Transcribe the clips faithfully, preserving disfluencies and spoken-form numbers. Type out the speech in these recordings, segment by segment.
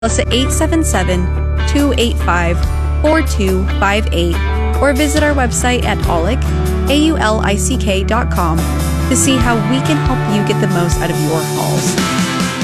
us at eight seven seven, two eight five, four two five eight or visit our website at aulick, A U L I C K dot com to see how we can help you get the most out of your hauls.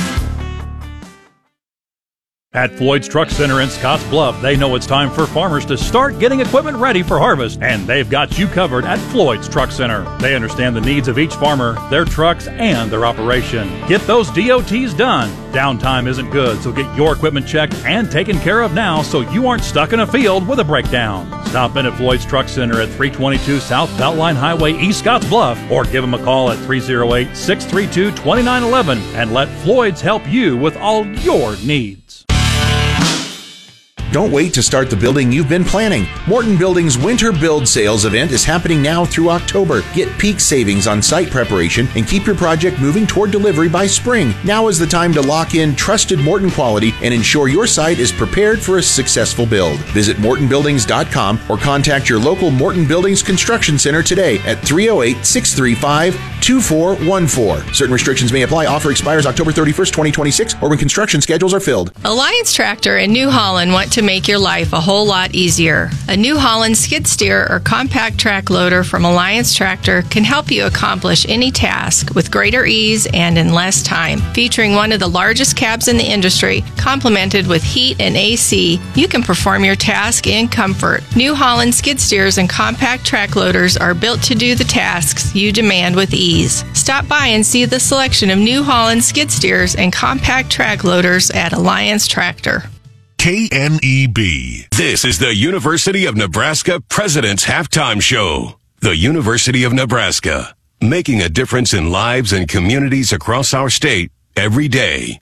At Floyd's Truck Center in Scotts Bluff, they know it's time for farmers to start getting equipment ready for harvest, and they've got you covered at Floyd's Truck Center. They understand the needs of each farmer, their trucks, and their operation. Get those D O Ts done. Downtime isn't good, so get your equipment checked and taken care of now so you aren't stuck in a field with a breakdown. Stop in at Floyd's Truck Center at three twenty-two South Beltline Highway, East Scotts Bluff, or give them a call at three oh eight, six three two, two nine one one and let Floyd's help you with all your needs. Don't wait to start the building you've been planning. Morton Building's Winter Build Sales event is happening now through October. Get peak savings on site preparation and keep your project moving toward delivery by spring. Now is the time to lock in trusted Morton quality and ensure your site is prepared for a successful build. Visit morton buildings dot com or contact your local Morton Buildings Construction Center today at three oh eight, six three five, two four one four. Certain restrictions may apply. Offer expires October thirty-first, twenty twenty-six or when construction schedules are filled. Alliance Tractor in New Holland want to make your life a whole lot easier. A New Holland skid steer or compact track loader from Alliance Tractor can help you accomplish any task with greater ease and in less time. Featuring one of the largest cabs in the industry, complemented with heat and A C, you can perform your task in comfort. New Holland skid steers and compact track loaders are built to do the tasks you demand with ease. Stop by and see the selection of New Holland skid steers and compact track loaders at Alliance Tractor. K N E B. This is the University of Nebraska President's Halftime Show. The University of Nebraska, making a difference in lives and communities across our state every day.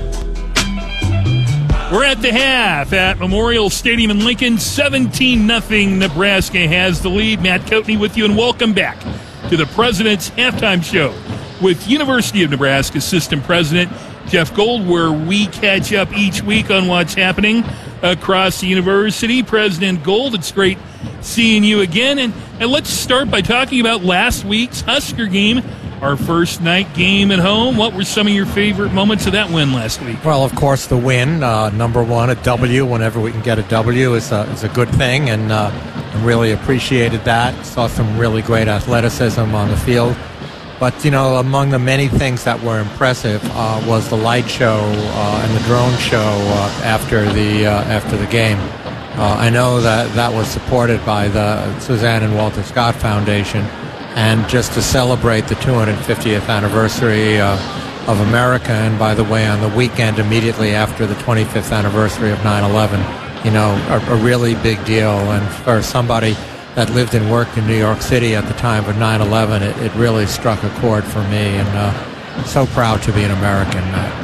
We're at the half at Memorial Stadium in Lincoln. seventeen nothing Nebraska has the lead. Matt Coatney with you, and welcome back to the President's Halftime Show with University of Nebraska System President Jeff Gold, where we catch up each week on what's happening across the university. President Gold, it's great seeing you again. And, and let's start by talking about last week's Husker game, our first night game at home. What were some of your favorite moments of that win last week? Well, of course, the win. Uh, number one, a W. Whenever we can get a W is a, is a good thing, and uh, I really appreciated that. Saw some really great athleticism on the field. But, you know, among the many things that were impressive uh, was the light show uh, and the drone show uh, after the uh, after the game. Uh, I know that that was supported by the Suzanne and Walter Scott Foundation, and just to celebrate the two hundred fiftieth anniversary uh, of America, and by the way, on the weekend immediately after the twenty-fifth anniversary of nine eleven, you know, a, a really big deal. And for somebody that lived and worked in New York City at the time of nine eleven, it, it really struck a chord for me, and uh, I'm so proud to be an American.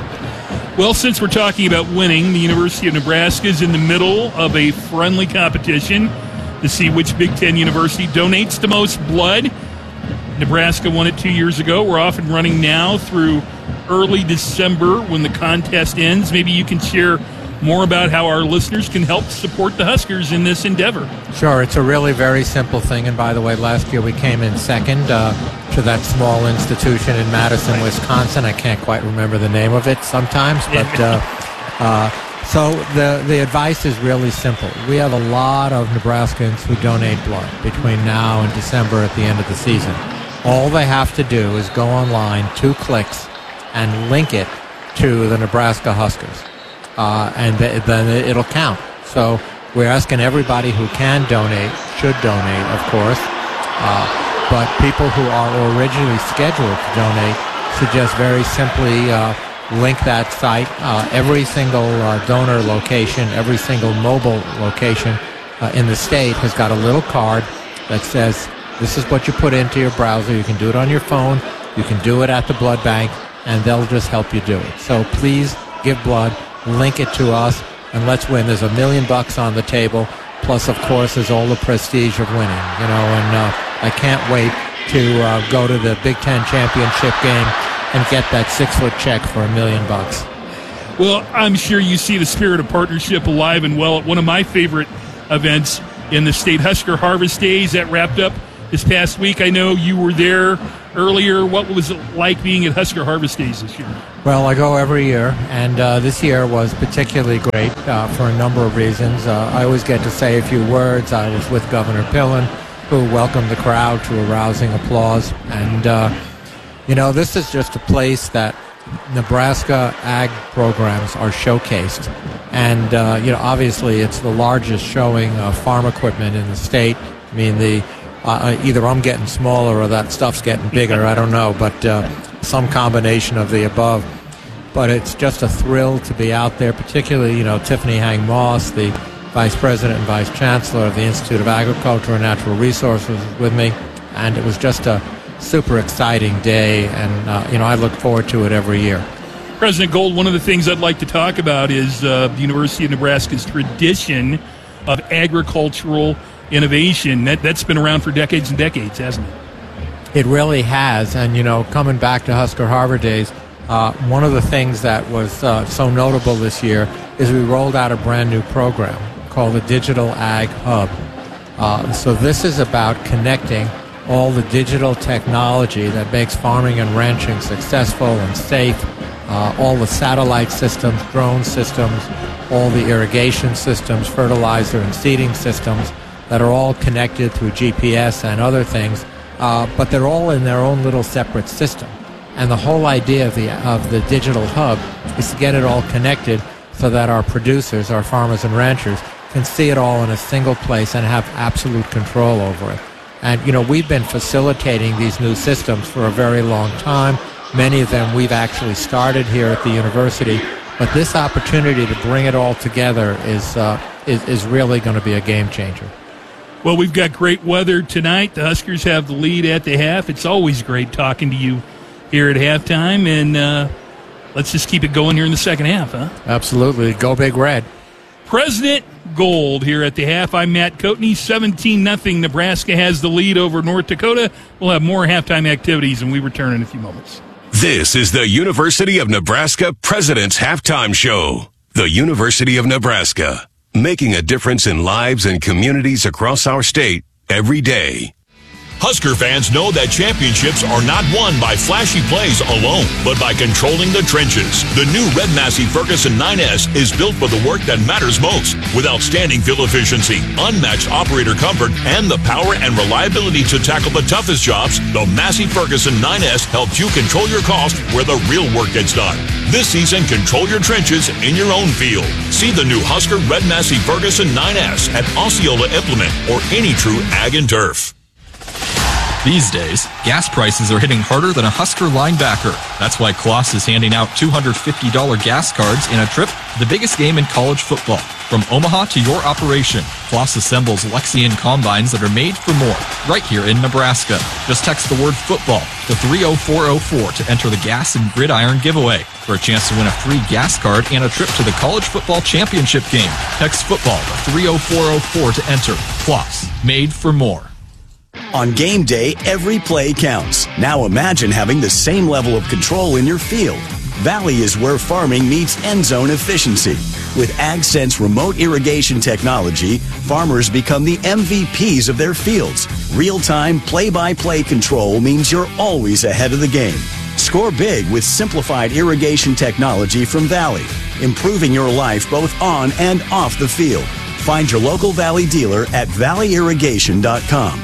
Uh, well, since we're talking about winning, the University of Nebraska is in the middle of a friendly competition to see which Big Ten university donates the most blood. Nebraska won it two years ago. We're off and running now through early December when the contest ends. Maybe you can share more about how our listeners can help support the Huskers in this endeavor. Sure, it's a really very simple thing. And by the way, last year we came in second uh, to that small institution in Madison, Wisconsin. I can't quite remember the name of it sometimes, but uh, uh, so the the advice is really simple. We have a lot of Nebraskans who donate blood between now and December at the end of the season. All they have to do is go online, two clicks, and link it to the Nebraska Huskers. Uh, and th- then it'll count. So we're asking everybody who can donate, should donate, of course. Uh, but people who are originally scheduled to donate should just very simply uh, link that site. Uh, every single uh, donor location, every single mobile location uh, in the state has got a little card that says, this is what you put into your browser. You can do it on your phone. You can do it at the blood bank, and they'll just help you do it. So please give blood. Link it to us, and let's win. There's a million bucks on the table, plus, of course, there's all the prestige of winning, you know, and uh, I can't wait to uh, go to the Big Ten championship game and get that six-foot check for a million bucks. Well, I'm sure you see the spirit of partnership alive and well at one of my favorite events in the state, Husker Harvest Days, that wrapped up this past week. I know you were there earlier. What was it like being at Husker Harvest Days this year? Well, I go every year, and uh, this year was particularly great uh, for a number of reasons. Uh, I always get to say a few words. I was with Governor Pillen, who welcomed the crowd to a rousing applause. And, uh, you know, this is just a place that Nebraska ag programs are showcased. And, uh, you know, obviously it's the largest showing of farm equipment in the state. I mean, the uh, either I'm getting smaller or that stuff's getting bigger. I don't know, but uh, some combination of the above. But it's just a thrill to be out there, particularly, you know, Tiffany Hang Moss, the Vice President and Vice Chancellor of the Institute of Agriculture and Natural Resources, was with me. And it was just a super exciting day, and, uh, you know, I look forward to it every year. President Gold, one of the things I'd like to talk about is uh, the University of Nebraska's tradition of agricultural innovation. That, that's been around for decades and decades, hasn't it? It really has. And, you know, coming back to Husker Harvest Days, uh, one of the things that was uh, so notable this year is we rolled out a brand new program called the Digital Ag Hub. Uh, so this is about connecting all the digital technology that makes farming and ranching successful and safe, uh, all the satellite systems, drone systems, all the irrigation systems, fertilizer and seeding systems that are all connected through G P S and other things, uh, but they're all in their own little separate system. And the whole idea of the, of the digital hub is to get it all connected so that our producers, our farmers and ranchers, can see it all in a single place and have absolute control over it. And, you know, we've been facilitating these new systems for a very long time. Many of them we've actually started here at the university. But this opportunity to bring it all together is, uh, is, is really going to be a game changer. Well, we've got great weather tonight. The Huskers have the lead at the half. It's always great talking to you here at halftime. And uh, let's just keep it going here in the second half, huh? Absolutely. Go Big Red. President Gold here at the half. I'm Matt Coatney. seventeen nothing. Nebraska has the lead over North Dakota. We'll have more halftime activities, and we return in a few moments. This is the University of Nebraska President's Halftime Show. The University of Nebraska, making a difference in lives and communities across our state every day. Husker fans know that championships are not won by flashy plays alone, but by controlling the trenches. The new Red Massey Ferguson nine S is built for the work that matters most, with outstanding fuel efficiency, unmatched operator comfort, and the power and reliability to tackle the toughest jobs. The Massey Ferguson nine S helps you control your cost where the real work gets done. This season, control your trenches in your own field. See the new Husker Red Massey Ferguson nine S at Osceola Implement or any true ag and turf. These days, gas prices are hitting harder than a Husker linebacker. That's why Kloss is handing out two hundred fifty dollars gas cards in a trip to the biggest game in college football. From Omaha to your operation, Kloss assembles Lexian combines that are made for more, right here in Nebraska. Just text the word football to three oh four oh four to enter the Gas and Gridiron giveaway for a chance to win a free gas card and a trip to the college football championship game. Text football to three oh four oh four to enter. Kloss, made for more. On game day, every play counts. Now imagine having the same level of control in your field. Valley is where farming meets end zone efficiency. With AgSense remote irrigation technology, farmers become the M V Ps of their fields. Real-time, play-by-play control means you're always ahead of the game. Score big with simplified irrigation technology from Valley, improving your life both on and off the field. Find your local Valley dealer at valley irrigation dot com.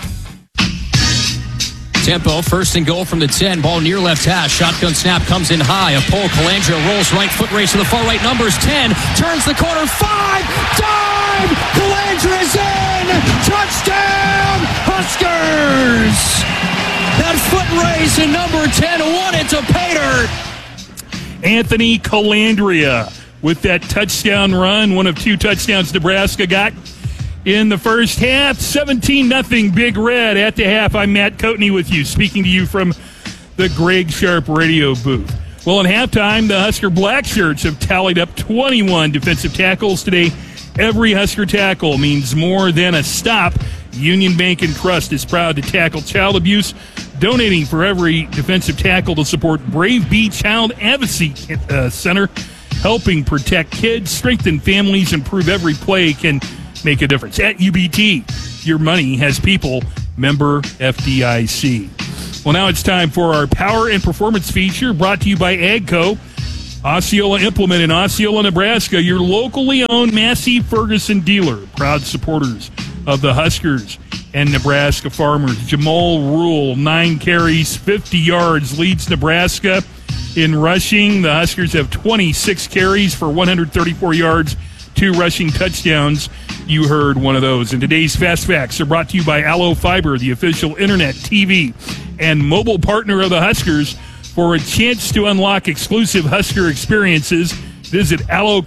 Tempo, first and goal from the ten. Ball near left hash. Shotgun snap comes in high. A pole. Colangelo rolls right. Foot race to the far right. Numbers ten. Turns the corner. Five. Dive. Colangelo is in. Touchdown. Huskers. That foot race in number ten won it to Pater. Anthony Colandrea with that touchdown run. One of two touchdowns Nebraska got in the first half. seventeen nothing Big Red at the half. I'm Matt Coatney with you, speaking to you from the Greg Sharp radio booth. Well, in halftime, the Husker Black Shirts have tallied up twenty-one defensive tackles today. Every Husker tackle means more than a stop. Union Bank and Trust is proud to tackle child abuse, donating for every defensive tackle to support Brave Bee Child Advocacy uh, Center, helping protect kids, strengthen families, and prove every play can make a difference. At U B T, your money has people member F D I C. Well, now it's time for our Power and Performance feature brought to you by AGCO. Osceola Implement in Osceola, Nebraska, your locally owned Massey Ferguson dealer. Proud supporters of the Huskers and Nebraska farmers. Jamal Rule, nine carries, fifty yards, leads Nebraska in rushing. The Huskers have twenty-six carries for one hundred thirty-four yards, two rushing touchdowns. You heard one of those. And today's Fast Facts are brought to you by Allo Fiber, the official internet, T V, and mobile partner of the Huskers. For a chance to unlock exclusive Husker experiences, visit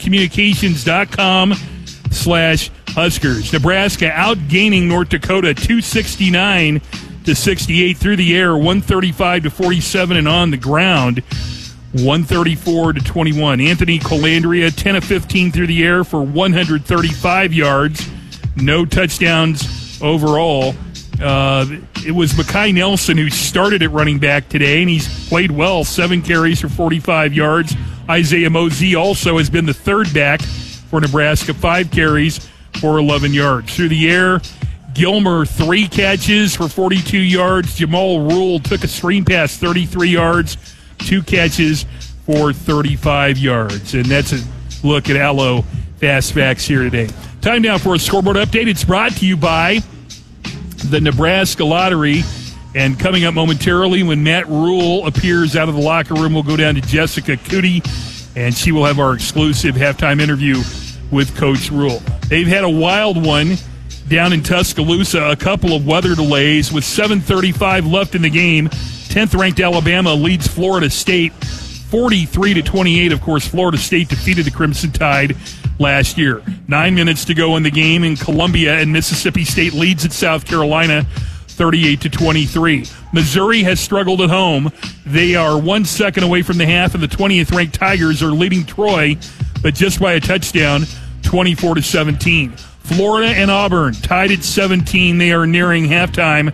allocommunications.com slash Huskers. Nebraska outgaining North Dakota two sixty-nine to sixty-eight through the air, one thirty-five to forty-seven, and on the ground, one thirty-four to twenty-one. Anthony Colandrea, ten of fifteen through the air for one hundred thirty-five yards. No touchdowns overall. Uh, it was Mekhi Nelson who started at running back today, and he's played well. Seven carries for forty-five yards. Isaiah Mosey also has been the third back for Nebraska. Five carries for eleven yards. Through the air, Gilmer, three catches for forty-two yards. Jamal Rule took a screen pass, thirty-three yards. Two catches for thirty-five yards. And that's a look at Allo Fast Facts here today. Time now for a scoreboard update. It's brought to you by the Nebraska Lottery. And coming up momentarily, when Matt Rule appears out of the locker room, we'll go down to Jessica Cootie, and she will have our exclusive halftime interview with Coach Rule. They've had a wild one down in Tuscaloosa, a couple of weather delays with seven thirty-five left in the game. tenth-ranked Alabama leads Florida State forty-three to twenty-eight. Of course, Florida State defeated the Crimson Tide last year. Nine minutes to go in the game in Columbia, and Mississippi State leads at South Carolina thirty-eight to twenty-three. Missouri has struggled at home. They are one second away from the half, and the twentieth-ranked Tigers are leading Troy, but just by a touchdown, twenty-four to seventeen. Florida and Auburn tied at seventeen. They are nearing halftime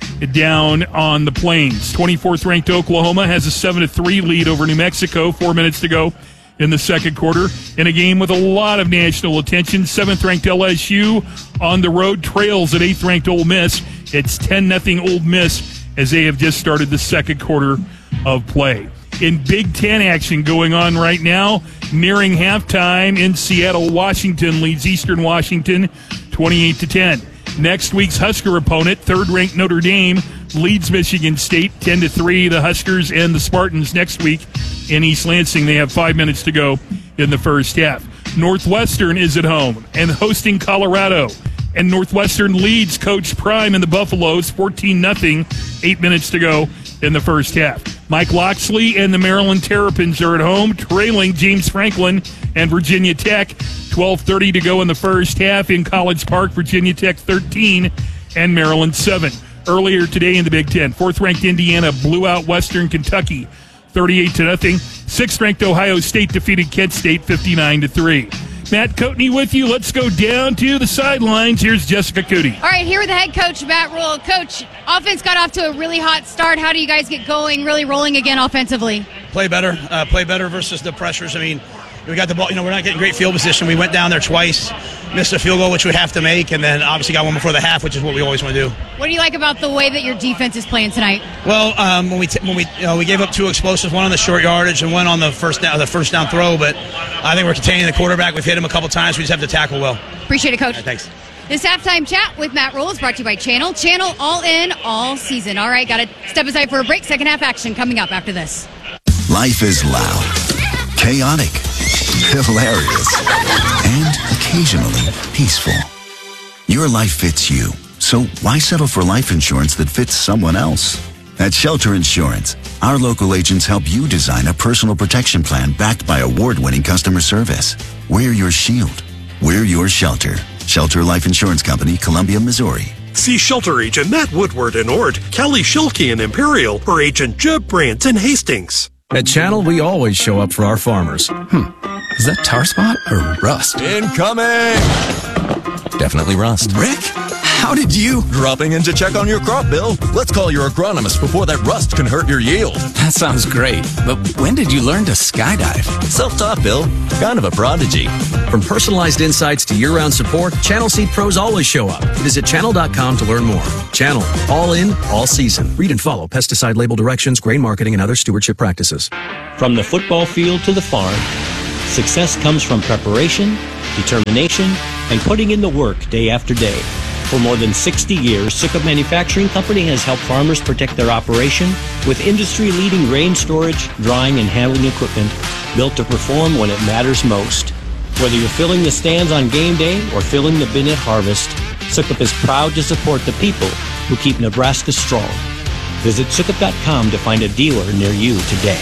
down on the Plains. twenty-fourth-ranked Oklahoma has a seven to three lead over New Mexico. Four minutes to go in the second quarter. In a game with a lot of national attention, seventh-ranked L S U on the road trails at eighth-ranked Ole Miss. It's ten nothing Ole Miss as they have just started the second quarter of play. In Big Ten action going on right now, nearing halftime in Seattle, Washington leads Eastern Washington twenty-eight to ten. Next week's Husker opponent, third-ranked Notre Dame, leads Michigan State ten to three. The Huskers and the Spartans next week in East Lansing. They have five minutes to go in the first half. Northwestern is at home and hosting Colorado. And Northwestern leads Coach Prime and the Buffaloes fourteen nothing. Eight minutes to go in the first half. Mike Loxley and the Maryland Terrapins are at home, trailing James Franklin and Virginia Tech. twelve thirty to go in the first half in College Park. Virginia Tech thirteen and Maryland seven. Earlier today in the Big Ten, fourth-ranked Indiana blew out Western Kentucky thirty-eight to nothing. Sixth-ranked Ohio State defeated Kent State fifty-nine to three. Matt Coatney with you. Let's go down to the sidelines. Here's Jessica Cootie. All right, here with the head coach, Matt Rule. Coach, offense got off to a really hot start. How do you guys get going, really rolling again offensively? Play better. Uh, play better versus the pressures. I mean, we got the ball. You know, we're not getting great field position. We went down there twice, missed a field goal, which we have to make, and then obviously got one before the half, which is what we always want to do. What do you like about the way that your defense is playing tonight? Well, um, when we t- when we you know, we gave up two explosives, one on the short yardage and one on the first down, the first down throw, but I think we're containing the quarterback. We've hit him a couple times. We just have to tackle well. Appreciate it, Coach. Right, thanks. This halftime chat with Matt Rule is brought to you by Channel. Channel all in, all season. All right, got to step aside for a break. Second half action coming up after this. Life is loud, chaotic, hilarious, and occasionally peaceful. Your life fits you, so why settle for life insurance that fits someone else? At Shelter Insurance, our local agents help you design a personal protection plan backed by award-winning customer service. We're your shield. We're your shelter. Shelter Life Insurance Company, Columbia, Missouri. See Shelter Agent Matt Woodward in Ord, Kelly Schilke in Imperial, or Agent Jeb Brandt in Hastings. At Channel, we always show up for our farmers. Hmm. Is that tar spot or rust? Incoming! Definitely rust. Rick, How did you? Dropping in to check on your crop, Bill. Let's call your agronomist before that rust can hurt your yield. That sounds great. But when did you learn to skydive? Self-taught, Bill. Kind of a prodigy. From personalized insights to year-round support, Channel Seed pros always show up. Visit channel dot com to learn more. Channel. All in, all season. Read and follow pesticide label directions, grain marketing, and other stewardship practices. From the football field to the farm, success comes from preparation, determination, and putting in the work day after day. For more than sixty years, Sukup Manufacturing Company has helped farmers protect their operation with industry-leading grain storage, drying, and handling equipment built to perform when it matters most. Whether you're filling the stands on game day or filling the bin at harvest, Sukup is proud to support the people who keep Nebraska strong. Visit sukup dot com to find a dealer near you today.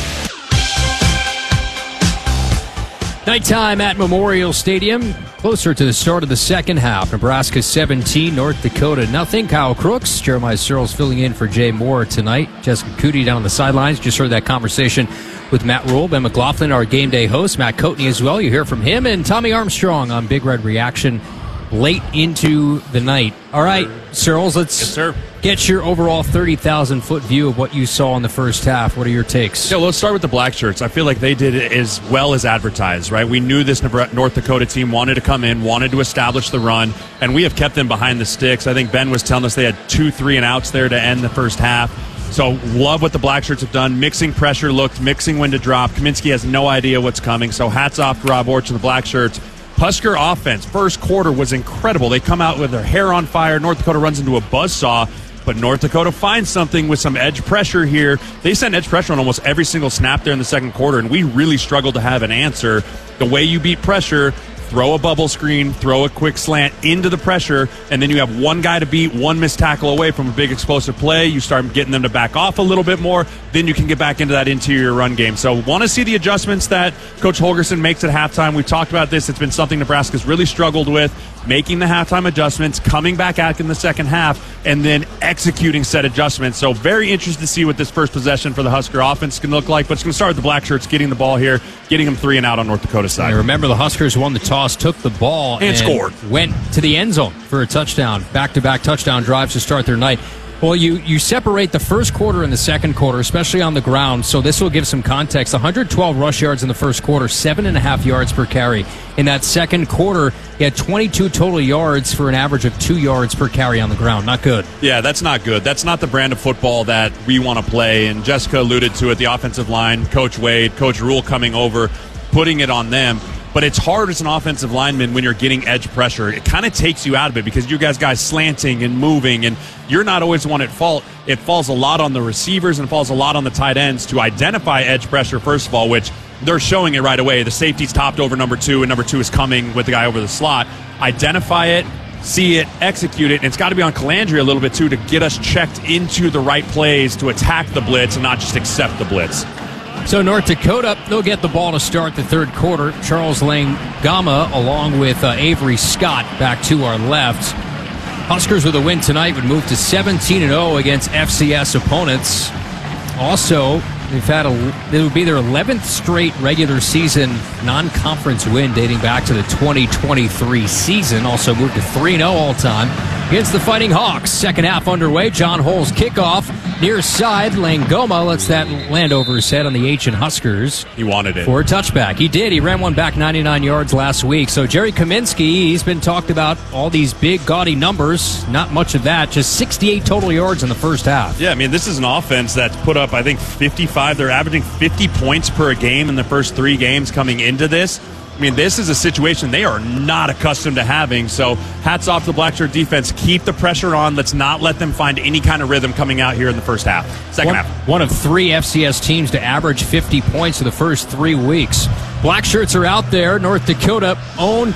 Nighttime at Memorial Stadium. Closer to the start of the second half. Nebraska seventeen, North Dakota nothing. Kyle Crooks, Jeremiah Searles filling in for Jay Moore tonight. Jessica Cootie down on the sidelines. Just heard that conversation with Matt Rule. Ben McLaughlin, our game day host. Matt Coatney as well. You hear from him. And Tommy Armstrong on Big Red Reaction late into the night. All right, Searles, let's yes, sir. get your overall thirty thousand foot view of what you saw in the first half. What are your takes? Yeah, well, let's start with the black shirts. I feel like they did it as well as advertised, right? We knew this North Dakota team wanted to come in, wanted to establish the run, and we have kept them behind the sticks. I think Ben was telling us they had two, three and outs there to end the first half. So love what the black shirts have done. Mixing pressure looked, mixing when to drop. Kaminsky has no idea what's coming. So hats off to Rob Orch and the black shirts. Husker offense, first quarter was incredible. They come out with their hair on fire. North Dakota runs into a buzzsaw, but North Dakota finds something with some edge pressure here. They sent edge pressure on almost every single snap there in the second quarter, and we really struggled to have an answer. The way you beat pressure, throw a bubble screen, throw a quick slant into the pressure, and then you have one guy to beat, one missed tackle away from a big explosive play. You start getting them to back off a little bit more, then you can get back into that interior run game. So want to see the adjustments that Coach Holgerson makes at halftime. We've talked about this. It's been something Nebraska's really struggled with, making the halftime adjustments, coming back out in the second half, and then executing said adjustments. So very interested to see what this first possession for the Husker offense can look like, but it's going to start with the black shirts getting the ball here, getting them three and out on North Dakota's side. And remember, the Huskers won the toss, took the ball, and, and scored. Went to the end zone for a touchdown. Back-to-back touchdown drives to start their night. Well, you, you separate the first quarter and the second quarter, especially on the ground, so this will give some context. one hundred twelve rush yards in the first quarter, seven and a half yards per carry. In that second quarter, he had twenty-two total yards for an average of two yards per carry on the ground. Not good. Yeah, that's not good. That's not the brand of football that we want to play, and Jessica alluded to it, the offensive line, Coach Wade, Coach Rule coming over, putting it on them. But it's hard as an offensive lineman when you're getting edge pressure. It kind of takes you out of it because you guys guys slanting and moving, and you're not always the one at fault. It falls a lot on the receivers and falls a lot on the tight ends to identify edge pressure, first of all, which they're showing it right away. The safety's topped over number two, and number two is coming with the guy over the slot. Identify it, see it, execute it, and it's got to be on Calandria a little bit, too, to get us checked into the right plays to attack the blitz and not just accept the blitz. So North Dakota, they'll get the ball to start the third quarter. Charles Langama along with uh, Avery Scott back to our left. Huskers with a win tonight would move to seventeen and oh against F C S opponents. Also, they've had a, it would be their eleventh straight regular season non-conference win dating back to the twenty twenty-three season. Also moved to three and oh all time against the Fighting Hawks. Second half underway. John Hole's kickoff. Near side, Langoma lets that land over his head on the H and Huskers. He wanted it. For a touchback. He did. He ran one back ninety-nine yards last week. So Jerry Kaminsky, he's been talked about all these big, gaudy numbers. Not much of that. Just sixty-eight total yards in the first half. Yeah, I mean, this is an offense that's put up, I think, fifty-five. They're averaging fifty points per game in the first three games coming into this. I mean, this is a situation they are not accustomed to having. So hats off to the black shirt defense. Keep the pressure on. Let's not let them find any kind of rhythm coming out here in the first half. Second one, half. One of three F C S teams to average fifty points in the first three weeks. Black shirts are out there. North Dakota own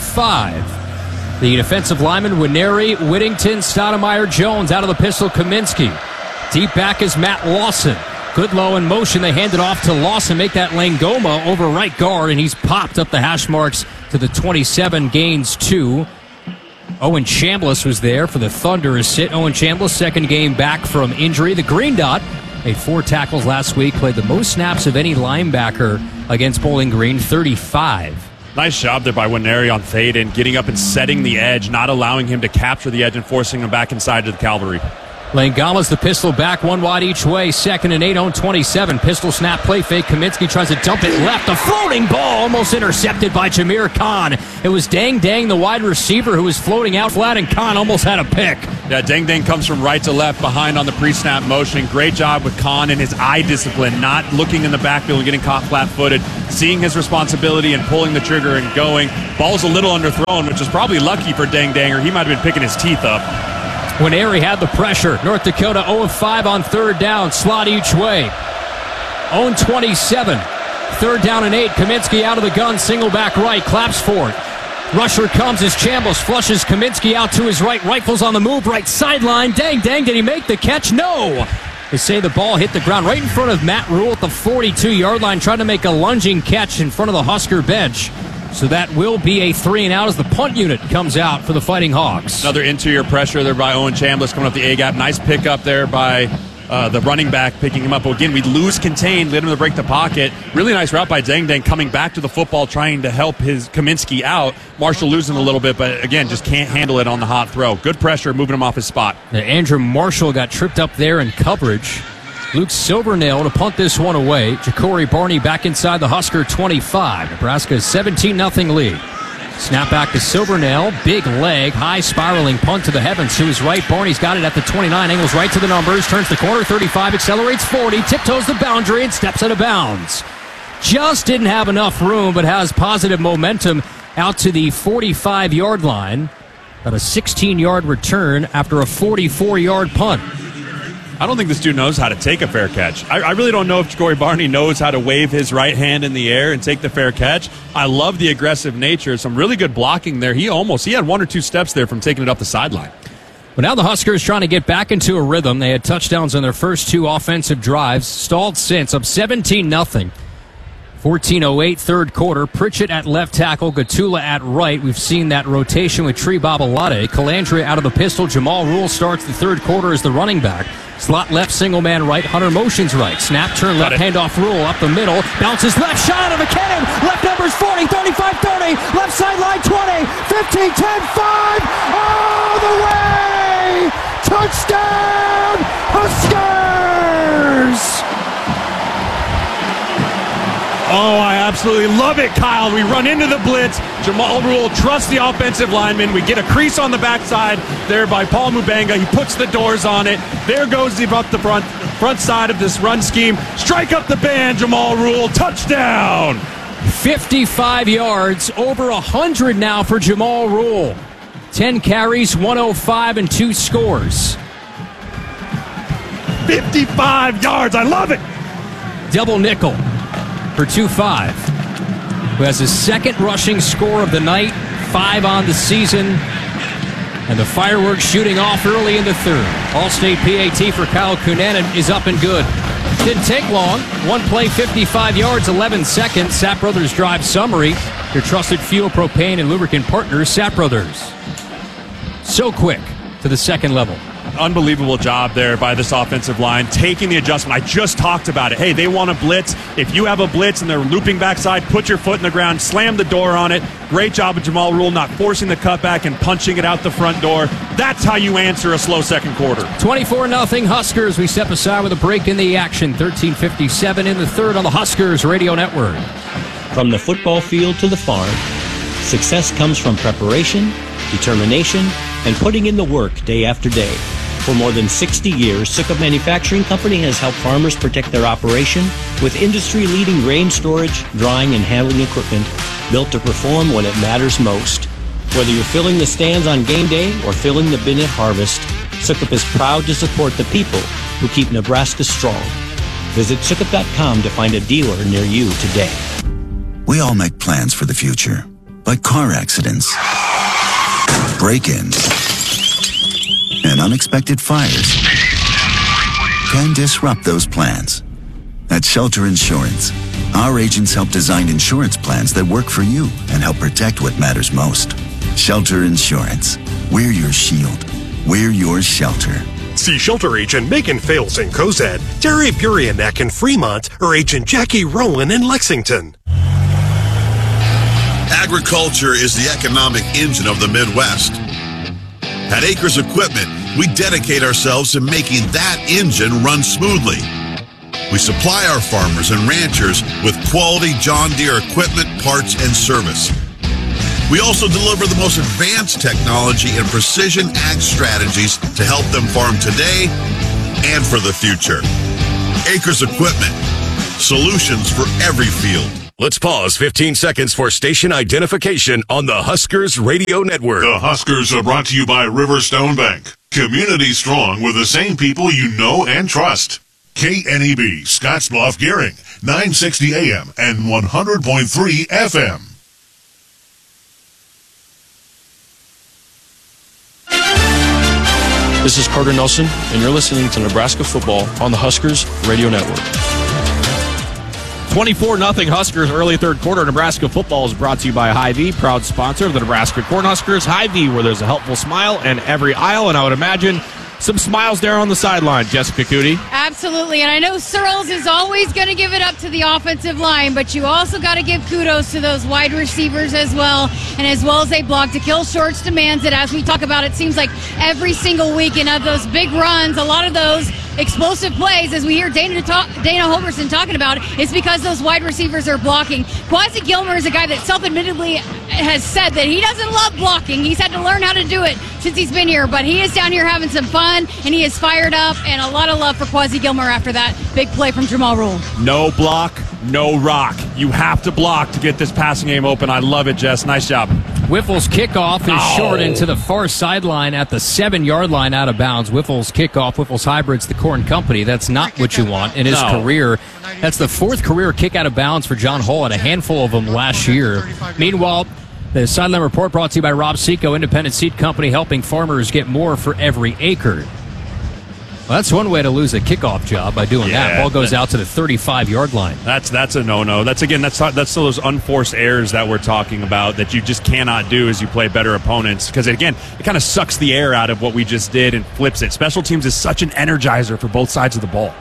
twenty-five. The defensive lineman, Winery, Whittington, Stoudemire, Jones out of the pistol, Kaminsky. Deep back is Matt Lawson. Goodlow in motion. They hand it off to Lawson. Make that Langoma over right guard, and he's popped up the hash marks to the twenty-seven, gains two. Owen Chambliss was there for the Thunder. Sit. Owen Chambliss, second game back from injury. The Green Dot made four tackles last week. Played the most snaps of any linebacker against Bowling Green, thirty-five. Nice job there by Nwaneri on Thaden, getting up and setting the edge, not allowing him to capture the edge and forcing him back inside to the cavalry. Langala's the pistol back, one wide each way. Second and eight on twenty-seven. Pistol snap, play fake. Kaminsky tries to dump it left. A floating ball almost intercepted by Jameer Khan. It was Dang Dang, the wide receiver, who was floating out flat, and Khan almost had a pick. Yeah, Dang Dang comes from right to left behind on the pre-snap motion. Great job with Khan and his eye discipline, not looking in the backfield and getting caught flat-footed, seeing his responsibility and pulling the trigger and going. Ball's a little underthrown, which is probably lucky for Dang Dang, or he might have been picking his teeth up. Nwaneri had the pressure. North Dakota oh of five on third down. Slot each way. oh and twenty-seven. Third down and eight. Kaminsky out of the gun. Single back right. Claps for it. Rusher comes as Chambliss flushes Kaminsky out to his right. Rifles on the move. Right sideline. Dang, dang. Did he make the catch? No. They say the ball hit the ground right in front of Matt Rule at the forty-two-yard line, trying to make a lunging catch in front of the Husker bench. So that will be a three and out as the punt unit comes out for the Fighting Hawks. Another interior pressure there by Owen Chambliss coming up the A-gap. Nice pickup there by uh, the running back picking him up. Again, we lose contained, led him to break the pocket. Really nice route by Dang Dang coming back to the football, trying to help his Kaminsky out. Marshall losing a little bit, but again, just can't handle it on the hot throw. Good pressure, moving him off his spot. Now, Andrew Marshall got tripped up there in coverage. Luke Silvernail to punt this one away. Ja'Cory Barney back inside the Husker twenty-five. Nebraska's seventeen nothing lead. Snap back to Silvernail. Big leg, high spiraling punt to the heavens. To his right, Barney's got it at the twenty-nine. Angles right to the numbers. Turns the corner, thirty-five. Accelerates forty. Tiptoes the boundary and steps out of bounds. Just didn't have enough room, but has positive momentum out to the forty-five-yard line. About a sixteen-yard return after a forty-four-yard punt. I don't think this dude knows how to take a fair catch. I, I really don't know if Ja'Cory Barney knows how to wave his right hand in the air and take the fair catch. I love the aggressive nature. Some really good blocking there. He almost, he had one or two steps there from taking it up the sideline. But now the Huskers trying to get back into a rhythm. They had touchdowns on their first two offensive drives. Stalled since, up seventeen nothing. fourteen oh eight, third quarter. Pritchett at left tackle, Gatula at right. We've seen that rotation with Tree Babalade. Calandria out of the pistol. Jamal Rule starts the third quarter as the running back. Slot left, single man right. Hunter motions right. Snap, turn left, handoff Rule up the middle. Bounces left, shot out of McKinnon. Left numbers forty, thirty-five, thirty. Left sideline twenty, fifteen, ten, five. All the way! Touchdown, Huskers! Oh, I absolutely love it, Kyle. We run into the blitz. Jamal Rule trusts the offensive lineman. We get a crease on the backside there by Paul Mubanga. He puts the doors on it. There goes the, up the front, front side of this run scheme. Strike up the band, Jamal Rule. Touchdown! fifty-five yards, over one hundred now for Jamal Rule. ten carries, one oh five, and two scores. fifty-five yards. I love it. Double nickel for two five, who has his second rushing score of the night, five on the season, and the fireworks shooting off early in the third. All-State P A T for Kyle Cunanan is up and good. Didn't take long. One play, fifty-five yards, eleven seconds. Sapp Brothers Drive Summary, your trusted fuel, propane, and lubricant partners, Sapp Brothers. So quick to the second level. Unbelievable job there by this offensive line, taking the adjustment. I just talked about it. Hey, they want a blitz. If you have a blitz and they're looping backside, put your foot in the ground, slam the door on it. Great job of Jamal Rule not forcing the cutback and punching it out the front door. That's how you answer a slow second quarter. twenty-four nothing Huskers. We step aside with a break in the action. thirteen fifty-seven in the third on the Huskers Radio Network. From the football field to the farm, success comes from preparation, determination, and putting in the work day after day. For more than sixty years, Sukup Manufacturing Company has helped farmers protect their operation with industry-leading grain storage, drying, and handling equipment built to perform when it matters most. Whether you're filling the stands on game day or filling the bin at harvest, Sukup is proud to support the people who keep Nebraska strong. Visit Sukup dot com to find a dealer near you today. We all make plans for the future, but car accidents, break-ins, and unexpected fires can disrupt those plans. At Shelter Insurance, our agents help design insurance plans that work for you and help protect what matters most. Shelter Insurance. We're your shield. We're your shelter. See Shelter Agent Megan Fales in Cozad, Terry Purianek in Fremont, or Agent Jackie Rowland in Lexington. Agriculture is the economic engine of the Midwest. At Acres Equipment, we dedicate ourselves to making that engine run smoothly. We supply our farmers and ranchers with quality John Deere equipment, parts, and service. We also deliver the most advanced technology and precision ag strategies to help them farm today and for the future. Acres Equipment, solutions for every field. Let's pause fifteen seconds for station identification on the Huskers Radio Network. The Huskers are brought to you by Riverstone Bank. Community strong with the same people you know and trust. K N E B, Scottsbluff, Gearing, nine sixty A M and one hundred point three F M. This is Carter Nelson, and you're listening to Nebraska Football on the Huskers Radio Network. twenty-four nothing Huskers early third quarter. Nebraska Football is brought to you by Hy-Vee, proud sponsor of the Nebraska Cornhuskers. Hy-Vee, where there's a helpful smile in every aisle, and I would imagine some smiles there on the sideline. Jessica Cootie. Absolutely, and I know Searles is always going to give it up to the offensive line, but you also got to give kudos to those wide receivers as well, and as well as they block. To kill shorts demands it. As we talk about, it seems like every single week, and of those big runs, a lot of those explosive plays, as we hear Dana talk, Dana Holgorsen talking about, is because those wide receivers are blocking. Quasi Gilmer is a guy that self-admittedly has said that he doesn't love blocking. He's had to learn how to do it since he's been here, but he is down here having some fun, and he is fired up, and a lot of love for Quasi Gilmer after that big play from Jamal Rule. No block, no rock. You have to block to get this passing game open. I love it, Jess. Nice job. Wiffle's kickoff is Oh. short into the far sideline at the seven-yard line out of bounds. Wiffle's kickoff, Wiffle's Hybrids, the Corn Company. That's not what you want in his No. career. That's the fourth career kick out of bounds for John Hull, and a handful of them last year. Meanwhile, the Sideline Report brought to you by Rob Seco, Independent Seed Company, helping farmers get more for every acre. Well, that's one way to lose a kickoff job by doing Yeah, that. Ball goes that- out to the thirty-five-yard line. That's that's a no-no. That's again that's that's still those unforced errors that we're talking about that you just cannot do as you play better opponents, because again it kind of sucks the air out of what we just did and flips it. Special teams is such an energizer for both sides of the ball.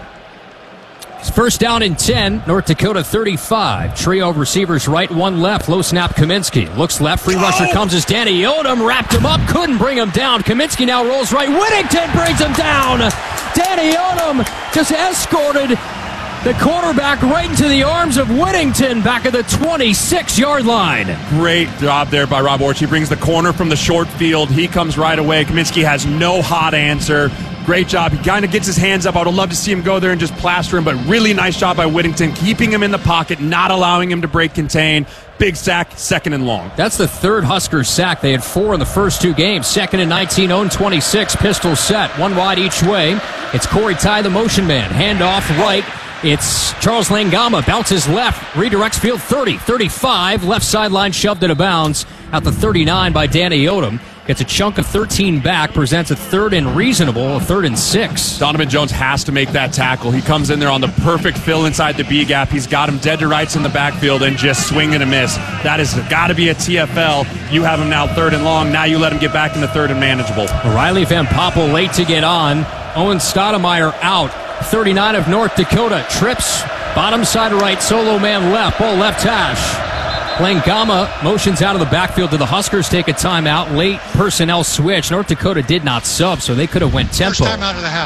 It's first down and ten, North Dakota thirty-five. Trio of receivers right, one left. Low snap, Kaminsky. Looks left, free rusher comes as Danny Odom. Wrapped him up, couldn't bring him down. Kaminsky now rolls right. Whittington brings him down. Danny Odom just escorted the quarterback right into the arms of Whittington back at the twenty-six-yard line. Great job there by Rob Orch. He brings the corner from the short field. He comes right away. Kaminsky has no hot answer. Great job. He kind of gets his hands up. I would love to see him go there and just plaster him, but really nice job by Whittington, keeping him in the pocket, not allowing him to break contain. Big sack, second and long. That's the third Huskers sack. They had four in the first two games. Second and nineteen, own twenty-six, pistol set, one wide each way. It's Corey Ty, the motion man. Handoff right. It's Charles Langama, bounces left, redirects field thirty, thirty-five, left sideline shoved into bounds at the thirty-nine by Danny Odom. Gets a chunk of thirteen back, presents a third and reasonable, a third and six. Donovan Jones has to make that tackle. He comes in there on the perfect fill inside the B gap. He's got him dead to rights in the backfield and just swing and a miss. That has got to be a T F L. You have him now third and long. Now you let him get back in the third and manageable. Riley Van Poppel late to get on. Owen Stoudemire out. thirty-nine of North Dakota trips. Bottom side right, solo man left. Ball left hash. Langama motions out of the backfield. Do the Huskers take a timeout? Late personnel switch. North Dakota did not sub, so they could have went tempo. First time out of the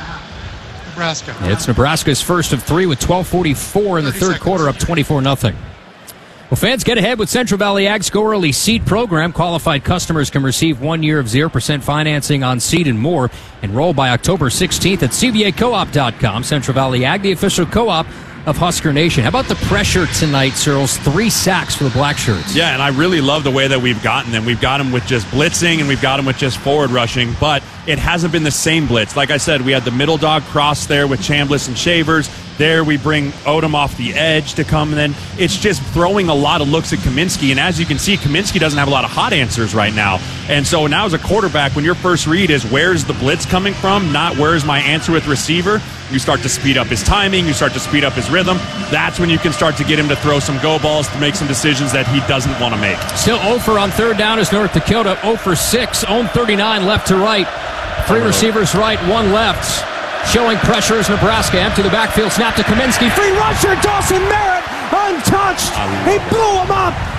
half. Nebraska. It's Nebraska's first of three with twelve forty-four in the third quarter, up twenty-four nothing. Well, fans, get ahead with Central Valley Ag's Go Early Seed program. Qualified customers can receive one year of zero percent financing on seed and more. Enroll by October sixteenth at C V A co op dot com. Central Valley Ag, the official co-op of Husker Nation. How about the pressure tonight, Searles? Three sacks for the Blackshirts. Yeah, and I really love the way that we've gotten them. We've got them with just blitzing, and we've got them with just forward rushing, but it hasn't been the same blitz. Like I said, we had the middle dog cross there with Chambliss and Shavers. There we bring Odom off the edge to come, and then it's just throwing a lot of looks at Kaminsky. And as you can see, Kaminsky doesn't have a lot of hot answers right now. And so now as a quarterback, when your first read is where's the blitz coming from, not where's my answer with receiver, you start to speed up his timing, you start to speed up his rhythm. That's when you can start to get him to throw some go balls, to make some decisions that he doesn't want to make. Still oh for on third down is North Dakota. oh for six, own thirty-nine left to right. Three receivers right, one left. Showing pressure is Nebraska. Empty the backfield, snap to Kaminsky. Free rusher, Dawson Merritt, untouched. He blew him up.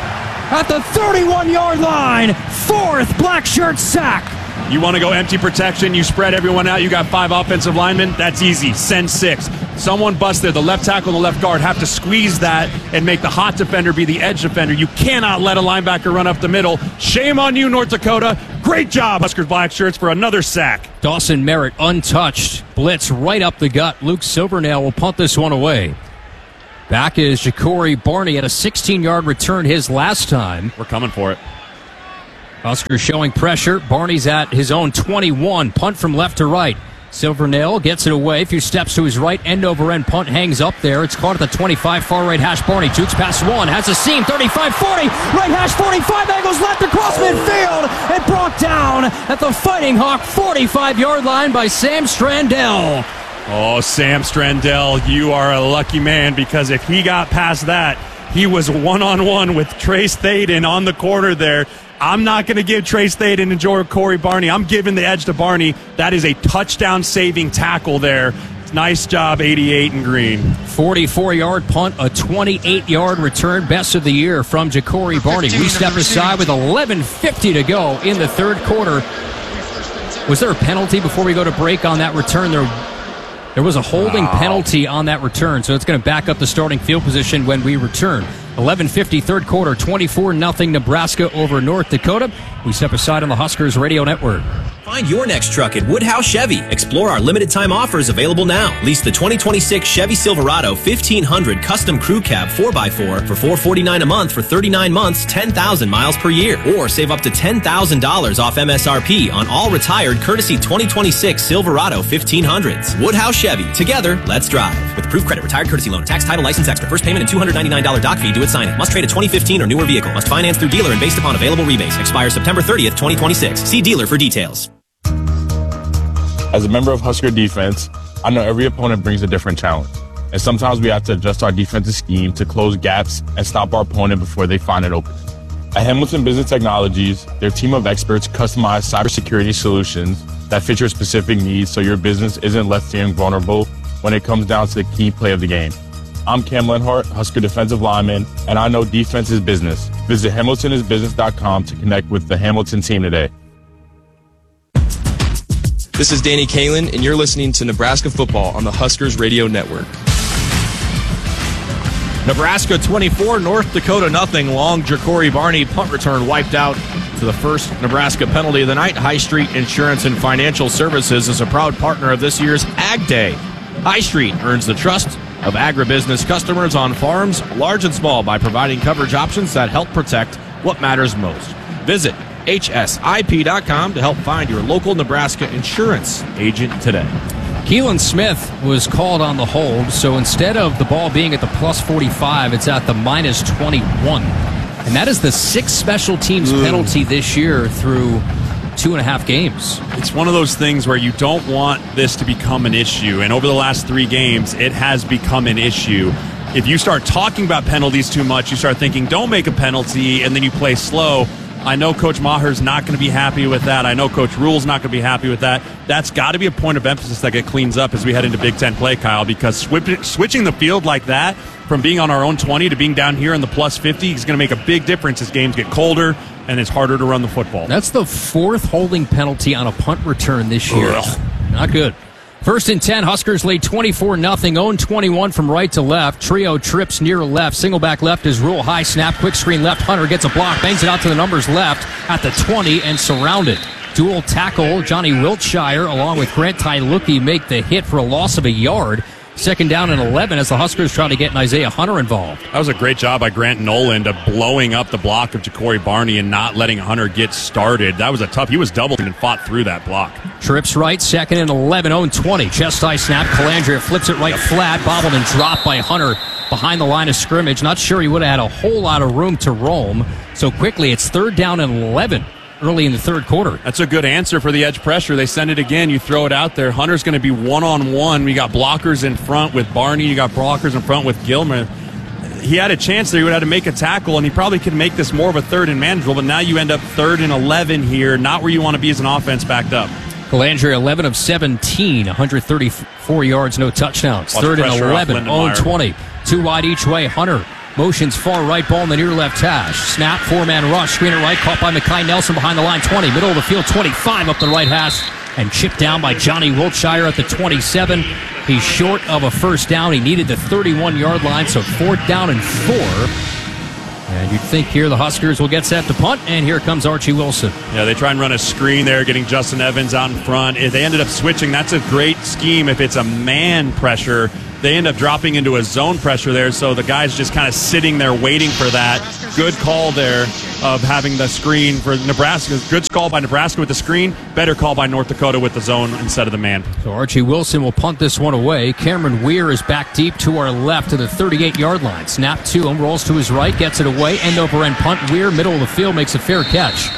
at the thirty-one-yard line. Fourth black shirt sack. You want to go empty protection, you spread everyone out, you got five offensive linemen, that's easy. Send six. Someone busts there, the left tackle and the left guard have to squeeze that and make the hot defender be the edge defender. You cannot let a linebacker run up the middle. Shame on you, North Dakota. Great job, Huskers black shirts, for another sack. Dawson Merritt untouched. Blitz right up the gut. Luke Silvernail will punt this one away. Back is Ja'Cory Barney at a sixteen-yard return his last time. We're coming for it. Huskers showing pressure. Barney's at his own twenty-one. Punt from left to right. Silvernail gets it away. A few steps to his right. End over end punt hangs up there. It's caught at the twenty-five. Far right hash. Barney jukes past one. Has a seam. thirty-five forty. Right hash forty-five. Angles left across midfield. And brought down at the Fighting Hawk forty-five-yard line by Sam Strandell. Oh, Sam Strandell, you are a lucky man, because if he got past that, he was one-on-one with Trace Thaden on the corner there. I'm not going to give Trace Thaden and Ja'Cory Barney. I'm giving the edge to Barney. That is a touchdown-saving tackle there. Nice job, eighty-eight and green. forty-four-yard punt, a twenty-eight-yard return. Best of the year from Ja'Cory Barney. We step aside with eleven fifty to go in the third quarter. Was there a penalty before we go to break on that return? There There was a holding wow. penalty on that return, so it's going to back up the starting field position when we return. eleven fifty, third quarter, twenty-four nothing Nebraska over North Dakota. We step aside on the Huskers Radio Network. Find your next truck at Woodhouse Chevy. Explore our limited time offers available now. Lease the twenty twenty-six Chevy Silverado fifteen hundred Custom Crew Cab four by four for four hundred forty-nine dollars a month for thirty-nine months, ten thousand miles per year. Or save up to ten thousand dollars off M S R P on all retired courtesy twenty twenty-six Silverado fifteen hundreds. Woodhouse Chevy. Together, let's drive. With approved credit, retired courtesy loan, tax, title, license extra. First payment and two hundred ninety-nine dollars doc fee due at signing. Must trade a twenty fifteen or newer vehicle. Must finance through dealer and based upon available rebates. Expires September thirtieth, twenty twenty-six. See dealer for details. As a member of Husker defense, I know every opponent brings a different challenge. And sometimes we have to adjust our defensive scheme to close gaps and stop our opponent before they find it open. At Hamilton Business Technologies, their team of experts customize cybersecurity solutions that fit your specific needs so your business isn't left feeling vulnerable when it comes down to the key play of the game. I'm Cam Lenhart, Husker defensive lineman, and I know defense is business. Visit hamilton is business dot com to connect with the Hamilton team today. This is Danny Kalin, and you're listening to Nebraska Football on the Huskers Radio Network. Nebraska twenty-four, North Dakota nothing. Long Ja'Cory Barney punt return wiped out to the first Nebraska penalty of the night. High Street Insurance and Financial Services is a proud partner of this year's Ag Day. High Street earns the trust of agribusiness customers on farms, large and small, by providing coverage options that help protect what matters most. Visit H S I P dot com to help find your local Nebraska insurance agent today. Keelan Smith was called on the hold, so instead of the ball being at the plus forty-five, it's at the minus twenty-one. And that is the sixth special teams Ooh. penalty this year through two and a half games. It's one of those things where you don't want this to become an issue, and over the last three games, it has become an issue. If you start talking about penalties too much, you start thinking, don't make a penalty, and then you play slow. I know Coach Maher's not going to be happy with that. I know Coach Rule's not going to be happy with that. That's got to be a point of emphasis that get cleans up as we head into Big Ten play, Kyle, because swip- switching the field like that from being on our own twenty to being down here in the plus fifty is going to make a big difference as games get colder and it's harder to run the football. That's the fourth holding penalty on a punt return this year. Ugh. Not good. First and ten, Huskers lead twenty-four nothing, own twenty-one from right to left. Trio trips near left. Single back left is Rule. High snap, quick screen left. Hunter gets a block, bangs it out to the numbers left at the twenty and surrounded. Dual tackle, Johnny Wiltshire along with Grant Tyluki make the hit for a loss of a yard. Second down and eleven as the Huskers try to get an Isaiah Hunter involved. That was a great job by Grant Noland of blowing up the block of Ja'Cory Barney and not letting Hunter get started. That was a tough. He was doubled and fought through that block. Trips right, second and eleven, own twenty. Chest high snap, Calandria flips it right flat, bobbled and dropped by Hunter behind the line of scrimmage. Not sure he would have had a whole lot of room to roam. So quickly, it's third down and eleven. Early in the third quarter. That's a good answer for the edge pressure. They send it again. You throw it out there. Hunter's going to be one-on-one. We got blockers in front with Barney. You got blockers in front with Gilmer. He had a chance there. He would have to make a tackle, and he probably could make this more of a third and manageable, but now you end up third and eleven here. Not where you want to be as an offense backed up. Calandria, eleven of seventeen, one hundred thirty-four yards, no touchdowns. Watch third and eleven, own twenty. Two wide each way. Hunter Motions far right, ball in the near left hash. Snap, four-man rush, screener right, caught by Mekhi Nelson behind the line, twenty. Middle of the field, twenty-five up the right hash. And chipped down by Johnny Wiltshire at the twenty-seven. He's short of a first down. He needed the thirty-one-yard line, so fourth down and four. And you'd think here the Huskers will get set to punt, and here comes Archie Wilson. Yeah, they try and run a screen there, getting Justin Evans out in front. They ended up switching. That's a great scheme if it's a man pressure. They end up dropping into a zone pressure there, so the guy's just kind of sitting there waiting for that. Good call there of having the screen for Nebraska. Good call by Nebraska with the screen. Better call by North Dakota with the zone instead of the man. So Archie Wilson will punt this one away. Cameron Weir is back deep to our left to the thirty-eight-yard line. Snap to him, rolls to his right, gets it away. End over end punt. Weir, middle of the field, makes a fair catch.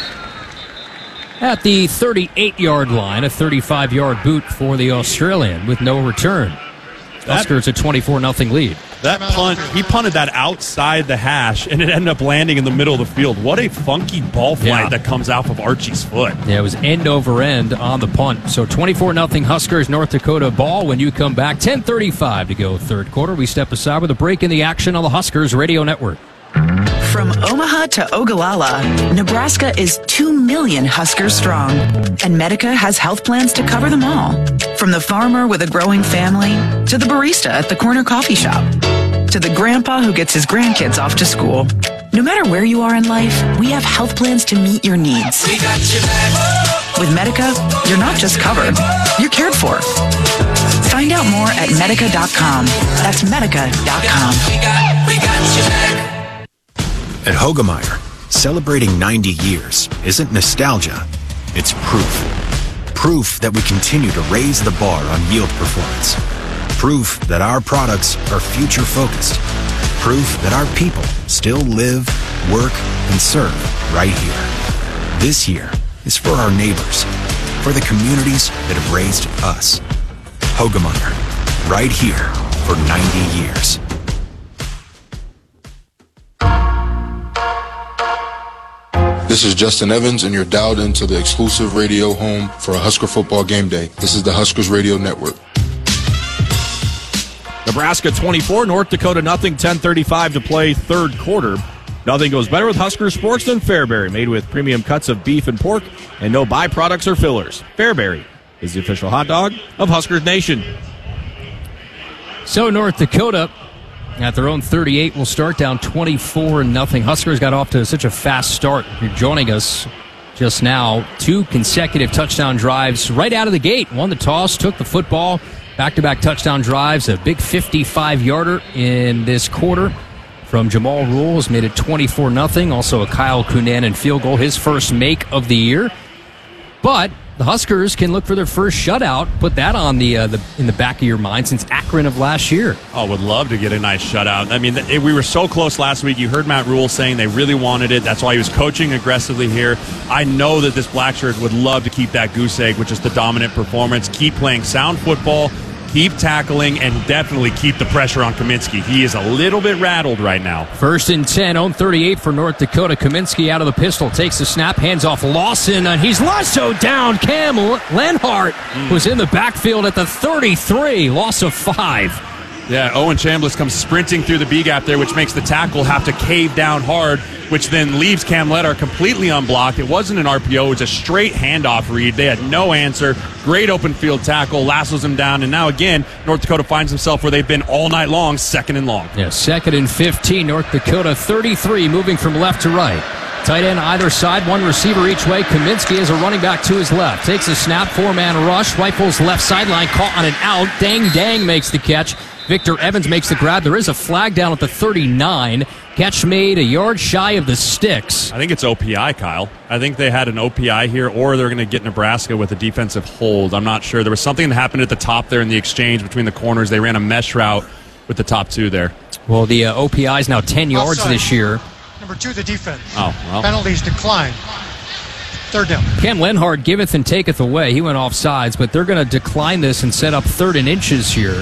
At the thirty-eight-yard line, a thirty-five-yard boot for the Australian with no return. Huskers a twenty-four nothing lead. That punt, he punted that outside the hash, and it ended up landing in the middle of the field. What a funky ball flight Yeah. that comes off of Archie's foot. Yeah, it was end over end on the punt. So twenty-four nothing Huskers, North Dakota ball. When you come back, ten thirty-five to go third quarter. We step aside with a break in the action on the Huskers Radio Network. From Omaha to Ogallala, Nebraska is two million Huskers strong. And Medica has health plans to cover them all. From the farmer with a growing family, to the barista at the corner coffee shop, to the grandpa who gets his grandkids off to school. No matter where you are in life, we have health plans to meet your needs. We got your back. With Medica, you're not just covered, you're cared for. Find out more at medica dot com. That's medica dot com. We got, we got your back. At Hogemeyer, celebrating ninety years isn't nostalgia, it's proof. Proof that we continue to raise the bar on yield performance. Proof that our products are future-focused. Proof that our people still live, work, and serve right here. This year is for our neighbors, for the communities that have raised us. Hogemeyer, right here for ninety years. This is Justin Evans, and you're dialed into the exclusive radio home for a Husker football game day. This is the Huskers Radio Network. Nebraska twenty-four, North Dakota nothing, ten thirty-five to play third quarter. Nothing goes better with Husker Sports than Fairberry, made with premium cuts of beef and pork and no byproducts or fillers. Fairberry is the official hot dog of Huskers Nation. So North Dakota at their own thirty-eight will start down twenty-four nothing. Huskers got off to such a fast start. You're joining us just now. Two consecutive touchdown drives right out of the gate. Won the toss, took the football. Back-to-back touchdown drives. A big fifty-five-yarder in this quarter from Jamal Rules. Made it twenty-four nothing. Also a Kyle Cunanan field goal, his first make of the year. But the Huskers can look for their first shutout. Put that on the, uh, the in the back of your mind since Akron of last year. Oh, would love to get a nice shutout. I mean, it, we were so close last week. You heard Matt Rule saying they really wanted it. That's why he was coaching aggressively here. I know that this black shirt would love to keep that goose egg, which is the dominant performance. Keep playing sound football. Keep tackling, and definitely keep the pressure on Kaminsky. He is a little bit rattled right now. First and ten, own thirty-eight for North Dakota. Kaminsky out of the pistol, takes the snap, hands off Lawson, and he's lassoed down. Cam Lenhart mm. was in the backfield at the thirty-three, loss of five. Yeah, Owen Chambliss comes sprinting through the B-gap there, which makes the tackle have to cave down hard, which then leaves Cam Lenhart completely unblocked. It wasn't an R P O. It was a straight handoff read. They had no answer. Great open field tackle, lassos him down, and now again, North Dakota finds himself where they've been all night long, second and long. Yeah, second and fifteen, North Dakota thirty-three, moving from left to right. Tight end either side, one receiver each way. Kaminsky is a running back to his left. Takes a snap, four-man rush, rifles left sideline, caught on an out. Dang Dang makes the catch. Victor Evans makes the grab. There is a flag down at the thirty-nine. Catch made a yard shy of the sticks. I think it's O P I, Kyle. I think they had an O P I here, or they're going to get Nebraska with a defensive hold. I'm not sure. There was something that happened at the top there in the exchange between the corners. They ran a mesh route with the top two there. Well, the uh, O P I is now ten yards Offside. this year. Number two, the defense. Oh, well. Penalties decline. Third down. Cam Lenhart giveth and taketh away. He went off sides, but they're going to decline this and set up third and inches here.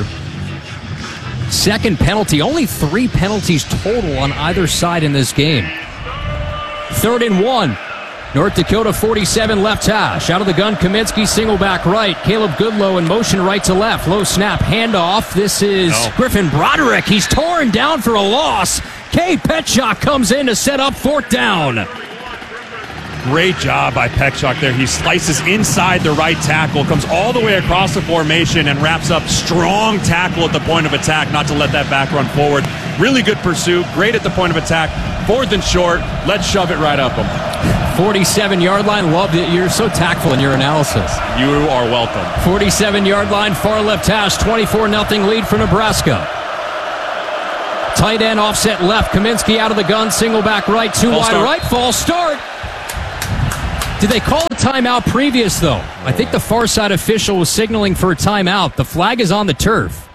Second penalty. Only three penalties total on either side in this game. Third and one. North Dakota forty-seven left hash. Out of the gun, Kaminsky, single back right. Caleb Goodlow in motion right to left. Low snap, handoff. This is no. Griffin Broderick. He's torn down for a loss. Cade Petchak comes in to set up fourth down. Great job by Petchak there. He slices inside the right tackle, comes all the way across the formation, and wraps up strong tackle at the point of attack, not to let that back run forward. Really good pursuit. Great at the point of attack. Fourth and short. Let's shove it right up him. forty-seven-yard line. Love it. You're so tactful in your analysis. You are welcome. forty-seven-yard line, far left hash, twenty-four nothing lead for Nebraska. Tight end offset left. Kaminsky out of the gun. Single back right. Two False wide start. right. False start. Did they call a timeout previous, though? I think the far side official was signaling for a timeout. The flag is on the turf.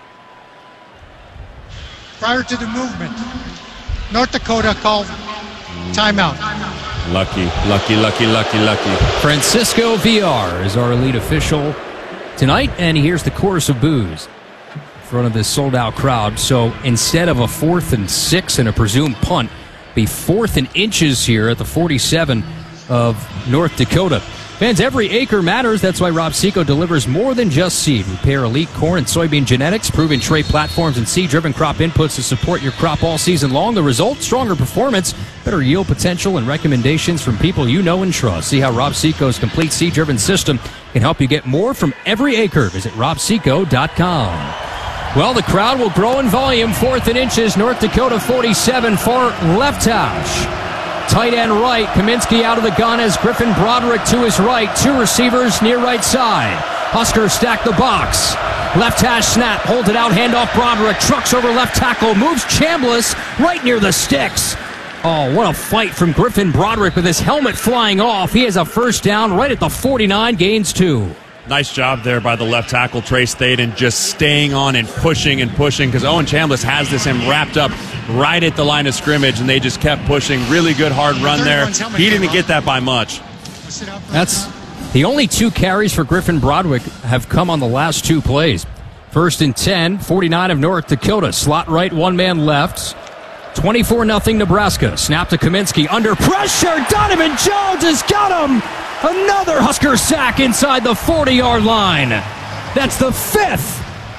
Prior to the movement, North Dakota called timeout. Lucky, lucky, lucky, lucky, lucky. Francisco Villar is our lead official tonight, and he hears the chorus of boos in front of this sold-out crowd. So instead of a fourth and six and a presumed punt, be fourth and inches here at the forty-seven of North Dakota. Fans, every acre matters. That's why Rob Seco delivers more than just seed. We pair elite corn and soybean genetics, proven trait platforms, and seed-driven crop inputs to support your crop all season long. The result, stronger performance, better yield potential, and recommendations from people you know and trust. See how Rob Seco's complete seed-driven system can help you get more from every acre. Visit rob seco dot com. Well, the crowd will grow in volume. Fourth and inches, North Dakota forty-seven, far left hash. Tight end right, Kaminsky out of the gun as Griffin Broderick to his right. Two receivers near right side. Huskers stack the box. Left hash snap, holds it out, handoff Broderick, trucks over left tackle, moves Chambliss right near the sticks. Oh, what a fight from Griffin Broderick with his helmet flying off. He has a first down right at the forty-nine, gains two. Nice job there by the left tackle, Trace Thaden, just staying on and pushing and pushing because Owen Chambliss has this him wrapped up right at the line of scrimmage, and they just kept pushing. Really good hard run there. He didn't get that by much. That's the only two carries for Griffin Broderick have come on the last two plays. First and ten, forty-nine of North Dakota. Slot right, one man left. twenty-four nothing Nebraska. Snap to Kaminsky. Under pressure. Donovan Jones has got him. Another Husker sack inside the forty-yard line. That's the fifth.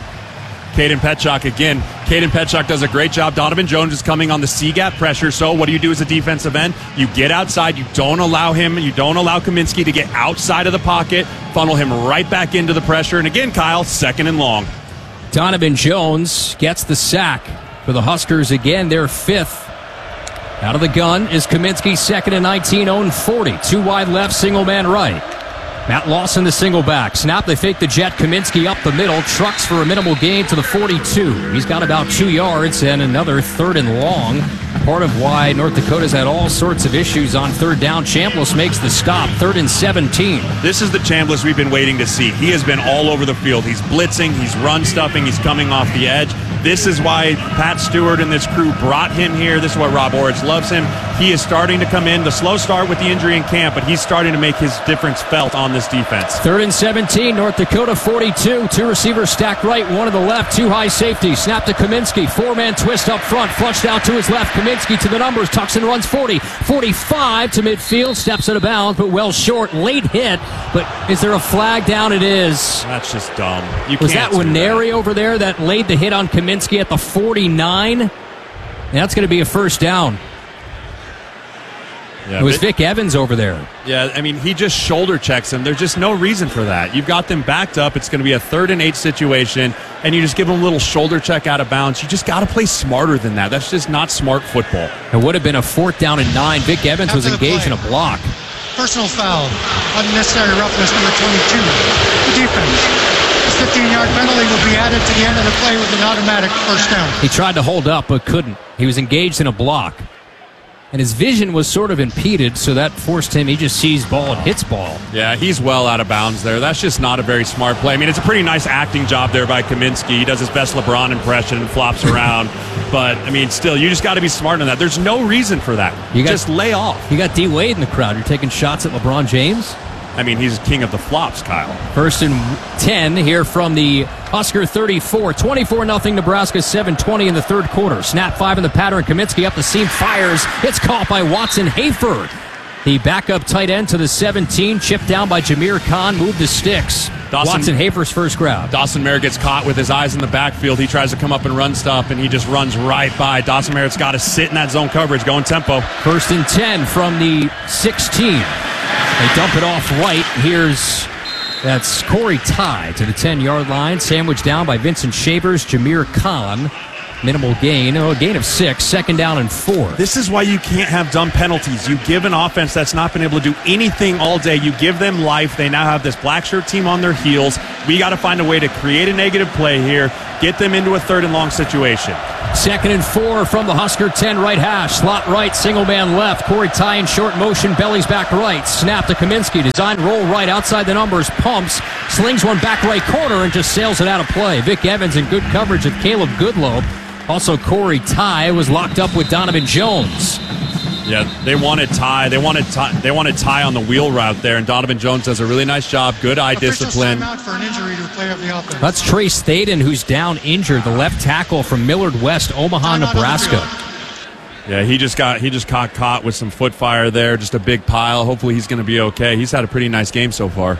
Caden Petchak again. Caden Petchak does a great job. Donovan Jones is coming on the C-gap pressure. So what do you do as a defensive end? You get outside. You don't allow him. You don't allow Kaminsky to get outside of the pocket. Funnel him right back into the pressure. And again, Kyle, second and long. Donovan Jones gets the sack for the Huskers again. They're fifth. Out of the gun is Kaminsky, second and nineteen, own forty. Two wide left, single man right. Matt Lawson, the single back. Snap, they fake the jet. Kaminsky up the middle. Trucks for a minimal gain to the forty-two. He's got about two yards and another third and long. Part of why North Dakota's had all sorts of issues on third down. Chambliss makes the stop. Third and seventeen. This is the Chambliss we've been waiting to see. He has been all over the field. He's blitzing. He's run stuffing. He's coming off the edge. This is why Pat Stewart and this crew brought him here. This is why Rob Orich loves him. He is starting to come in. The slow start with the injury in camp, but he's starting to make his difference felt on this defense. Third and seventeen, North Dakota forty-two. Two receivers stacked right, one to the left, two high safety. Snap to Kaminsky. Four-man twist up front. Flushed out to his left. Kaminsky to the numbers. Tucks and runs forty. forty-five to midfield. Steps out of bounds, but well short. Late hit. But is there a flag down? It is. That's just dumb. You Was can't that do Winery that. over there that laid the hit on Kaminsky at the forty-nine? That's going to be a first down. Yeah, it was but- Vic Evans over there. Yeah, I mean, he just shoulder checks him. There's just no reason for that. You've got them backed up. It's going to be a third and eight situation, and you just give them a little shoulder check out of bounds. You just got to play smarter than that. That's just not smart football. It would have been a fourth down and nine. Vic Evans was engaged in a block. Personal foul. Unnecessary roughness, number twenty-two. The defense. This fifteen-yard penalty will be added to the end of the play with an automatic first down. He tried to hold up but couldn't. He was engaged in a block. And his vision was sort of impeded, so that forced him, he just sees ball and hits ball. Yeah, he's well out of bounds there. That's just not a very smart play. I mean, it's a pretty nice acting job there by Kaminsky. He does his best LeBron impression and flops around. But, I mean, still, you just got to be smart on that. There's no reason for that. You got, just lay off. You got D. Wade in the crowd. You're taking shots at LeBron James? I mean, he's king of the flops, Kyle. First and ten here from the Husker thirty-four. twenty-four nothing Nebraska, seven twenty in the third quarter. Snap five in the pattern. Kaminsky up the seam, fires. It's caught by Watson Hayford. The backup tight end to the seventeen. Chipped down by Jameer Khan. Moved the sticks. Dawson, Watson Hafer's first grab. Dawson Merritt gets caught with his eyes in the backfield. He tries to come up and run stuff, and he just runs right by. Dawson Merritt's got to sit in that zone coverage, going tempo. First and ten from the sixteen. They dump it off right. Here's, that's Corey Ty to the ten-yard line. Sandwiched down by Vincent Shavers, Jameer Khan. Minimal gain. Oh, a gain of six. Second down and four. This is why you can't have dumb penalties. You give an offense that's not been able to do anything all day. You give them life. They now have this black shirt team on their heels. We got to find a way to create a negative play here. Get them into a third and long situation. Second and four from the Husker ten right hash. Slot right, single man left. Corey Ty in short motion, bellies back right. Snap to Kaminsky. Design roll right outside the numbers. Pumps. Slings one back right corner and just sails it out of play. Vic Evans in good coverage with Caleb Goodlow. Also, Corey Ty was locked up with Donovan Jones. Yeah, they wanted Ty. They wanted Ty. They wanted Ty on the wheel route there, and Donovan Jones does a really nice job. Good eye discipline. For an injury to play of the offense. That's Trace Thaden, who's down injured, the left tackle from Millard West, Omaha, Nebraska. Yeah, he just got he just got caught with some foot fire there, just a big pile. Hopefully, he's going to be okay. He's had a pretty nice game so far.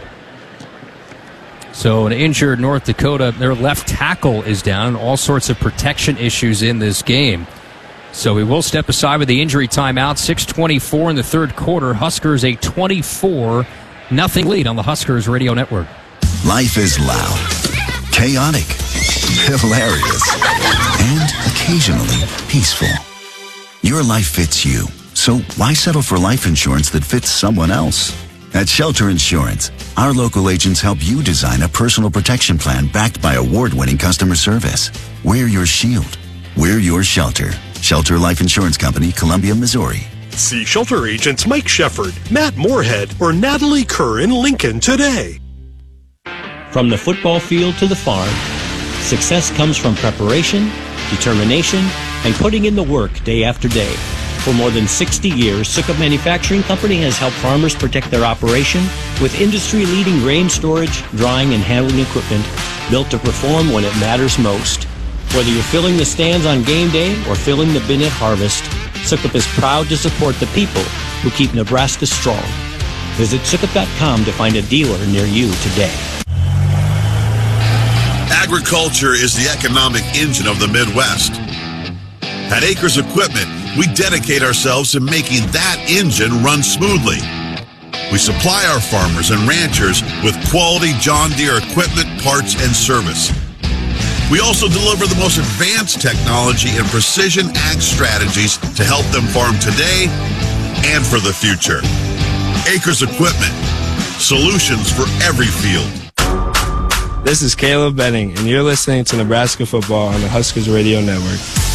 So an injured North Dakota, their left tackle is down. All sorts of protection issues in this game. So we will step aside with the injury timeout. six twenty-four in the third quarter. Huskers a twenty-four nothing lead on the Huskers Radio Network. Life is loud, chaotic, hilarious, and occasionally peaceful. Your life fits you, so why settle for life insurance that fits someone else? At Shelter Insurance, our local agents help you design a personal protection plan backed by award-winning customer service. We're your shield. We're your shelter. Shelter Life Insurance Company, Columbia, Missouri. See Shelter agents Mike Shefford, Matt Moorhead, or Natalie Kerr in Lincoln today. From the football field to the farm, success comes from preparation, determination, and putting in the work day after day. For more than sixty years, Sukup Manufacturing Company has helped farmers protect their operation with industry-leading grain storage, drying, and handling equipment built to perform when it matters most. Whether you're filling the stands on game day or filling the bin at harvest, Sukup is proud to support the people who keep Nebraska strong. Visit sukup dot com to find a dealer near you today. Agriculture is the economic engine of the Midwest. At Acres Equipment, we dedicate ourselves to making that engine run smoothly. We supply our farmers and ranchers with quality John Deere equipment, parts, and service. We also deliver the most advanced technology and precision ag strategies to help them farm today and for the future. Acres Equipment, solutions for every field. This is Caleb Benning, and you're listening to Nebraska Football on the Huskers Radio Network.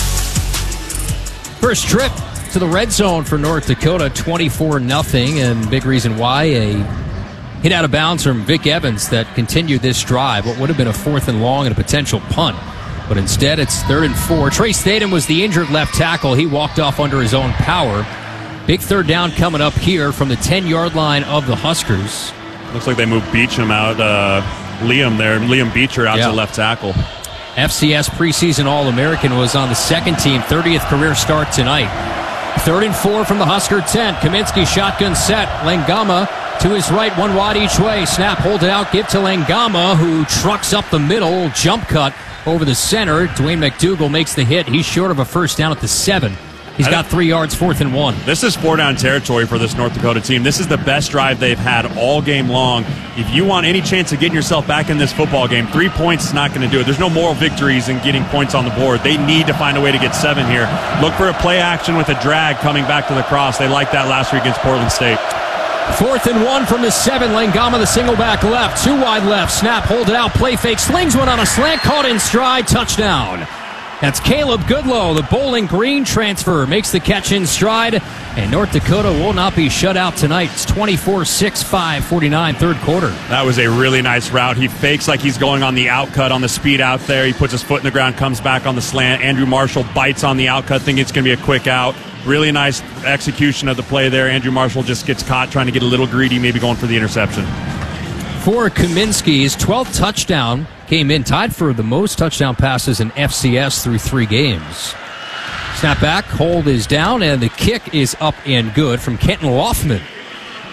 First trip to the red zone for North Dakota, twenty-four nothing, and big reason why, a hit out of bounds from Vic Evans that continued this drive. What would have been a fourth and long and a potential punt. But instead, it's third and four. Trace Thaden was the injured left tackle. He walked off under his own power. Big third down coming up here from the ten-yard line of the Huskers. Looks like they moved Beecham out, uh, Liam there, Liam Beecher out yeah. to left tackle. F C S preseason All-American was on the second team, thirtieth career start tonight. Third and four from the Husker ten. Kaminsky shotgun set. Langama to his right, one wide each way. Snap, hold it out, give to Langama, who trucks up the middle, jump cut over the center. Dwayne McDougal makes the hit. He's short of a first down at the seven. He's got three yards, fourth and one. This is four-down territory for this North Dakota team. This is the best drive they've had all game long. If you want any chance of getting yourself back in this football game, three points is not going to do it. There's no moral victories in getting points on the board. They need to find a way to get seven here. Look for a play action with a drag coming back to the cross. They liked that last week against Portland State. Fourth and one from the seven. Langama, the single back left. Two wide left. Snap, hold it out. Play fake. Slings one on a slant. Caught in stride. Touchdown. That's Caleb Goodlow, the Bowling Green transfer, makes the catch in stride, and North Dakota will not be shut out tonight. It's twenty-four six, five forty-nine, third quarter. That was a really nice route. He fakes like he's going on the outcut on the speed out there. He puts his foot in the ground, comes back on the slant. Andrew Marshall bites on the outcut, thinking it's going to be a quick out. Really nice execution of the play there. Andrew Marshall just gets caught trying to get a little greedy, maybe going for the interception. For Kaminsky's twelfth touchdown came in, tied for the most touchdown passes in F C S through three games. Snap back, hold is down, and the kick is up and good from Kenton Loffman.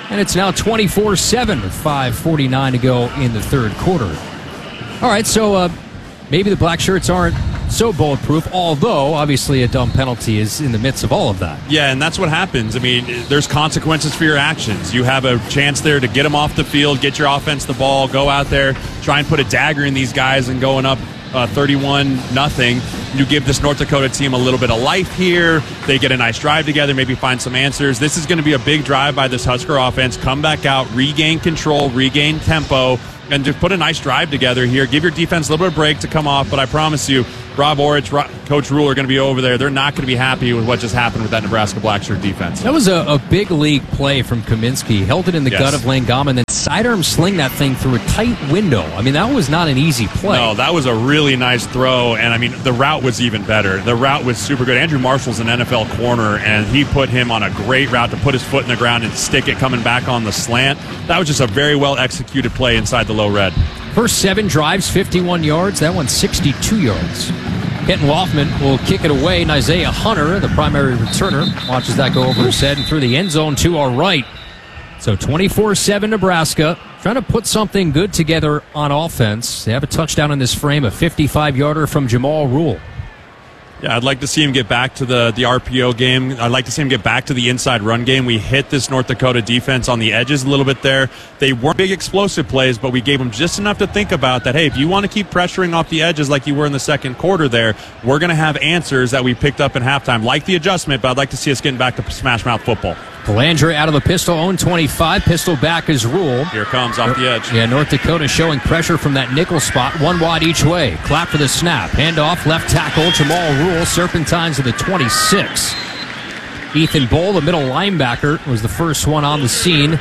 And it's now twenty-four seven with five forty-nine to go in the third quarter. All right, so uh, maybe the black shirts aren't so bulletproof, although obviously a dumb penalty is in the midst of all of that. Yeah, and that's what happens. I mean, there's consequences for your actions. You have a chance there to get them off the field, get your offense the ball, go out there, try and put a dagger in these guys and going up uh, thirty-one nothing. You give this North Dakota team a little bit of life here. They get a nice drive together, maybe find some answers. This is going to be a big drive by this Husker offense. Come back out, regain control, regain tempo, and just put a nice drive together here. Give your defense a little bit of break to come off, but I promise you, Rob Orich, Coach Rule are going to be over there. They're not going to be happy with what just happened with that Nebraska Blackshirt defense. That was a, a big league play from Kaminsky. Held it in the Yes. gut of Langama and then sidearm sling that thing through a tight window. I mean, that was not an easy play. No, that was a really nice throw, and I mean, the route was even better. The route was super good. Andrew Marshall's an N F L corner, and he put him on a great route to put his foot in the ground and stick it coming back on the slant. That was just a very well executed play inside the low red. First seven drives, fifty-one yards. That one, sixty-two yards. Kenton Loffman will kick it away, and Isaiah Hunter, the primary returner, watches that go over his head and through the end zone to our right. So twenty-four seven Nebraska, trying to put something good together on offense. They have a touchdown in this frame, a fifty-five-yarder from Jamal Rule. Yeah, I'd like to see him get back to the, the R P O game. I'd like to see him get back to the inside run game. We hit this North Dakota defense on the edges a little bit there. They weren't big explosive plays, but we gave them just enough to think about that, hey, if you want to keep pressuring off the edges like you were in the second quarter there, we're going to have answers that we picked up in halftime, like the adjustment, but I'd like to see us getting back to smash mouth football. Calandra out of the pistol, own twenty-five. Pistol back is Rule. Here comes off the edge. Yeah, North Dakota showing pressure from that nickel spot. One wide each way. Clap for the snap. Handoff, left tackle. Jamal Rule serpentines to the twenty-six. Ethan Bowl, the middle linebacker, was the first one on the scene.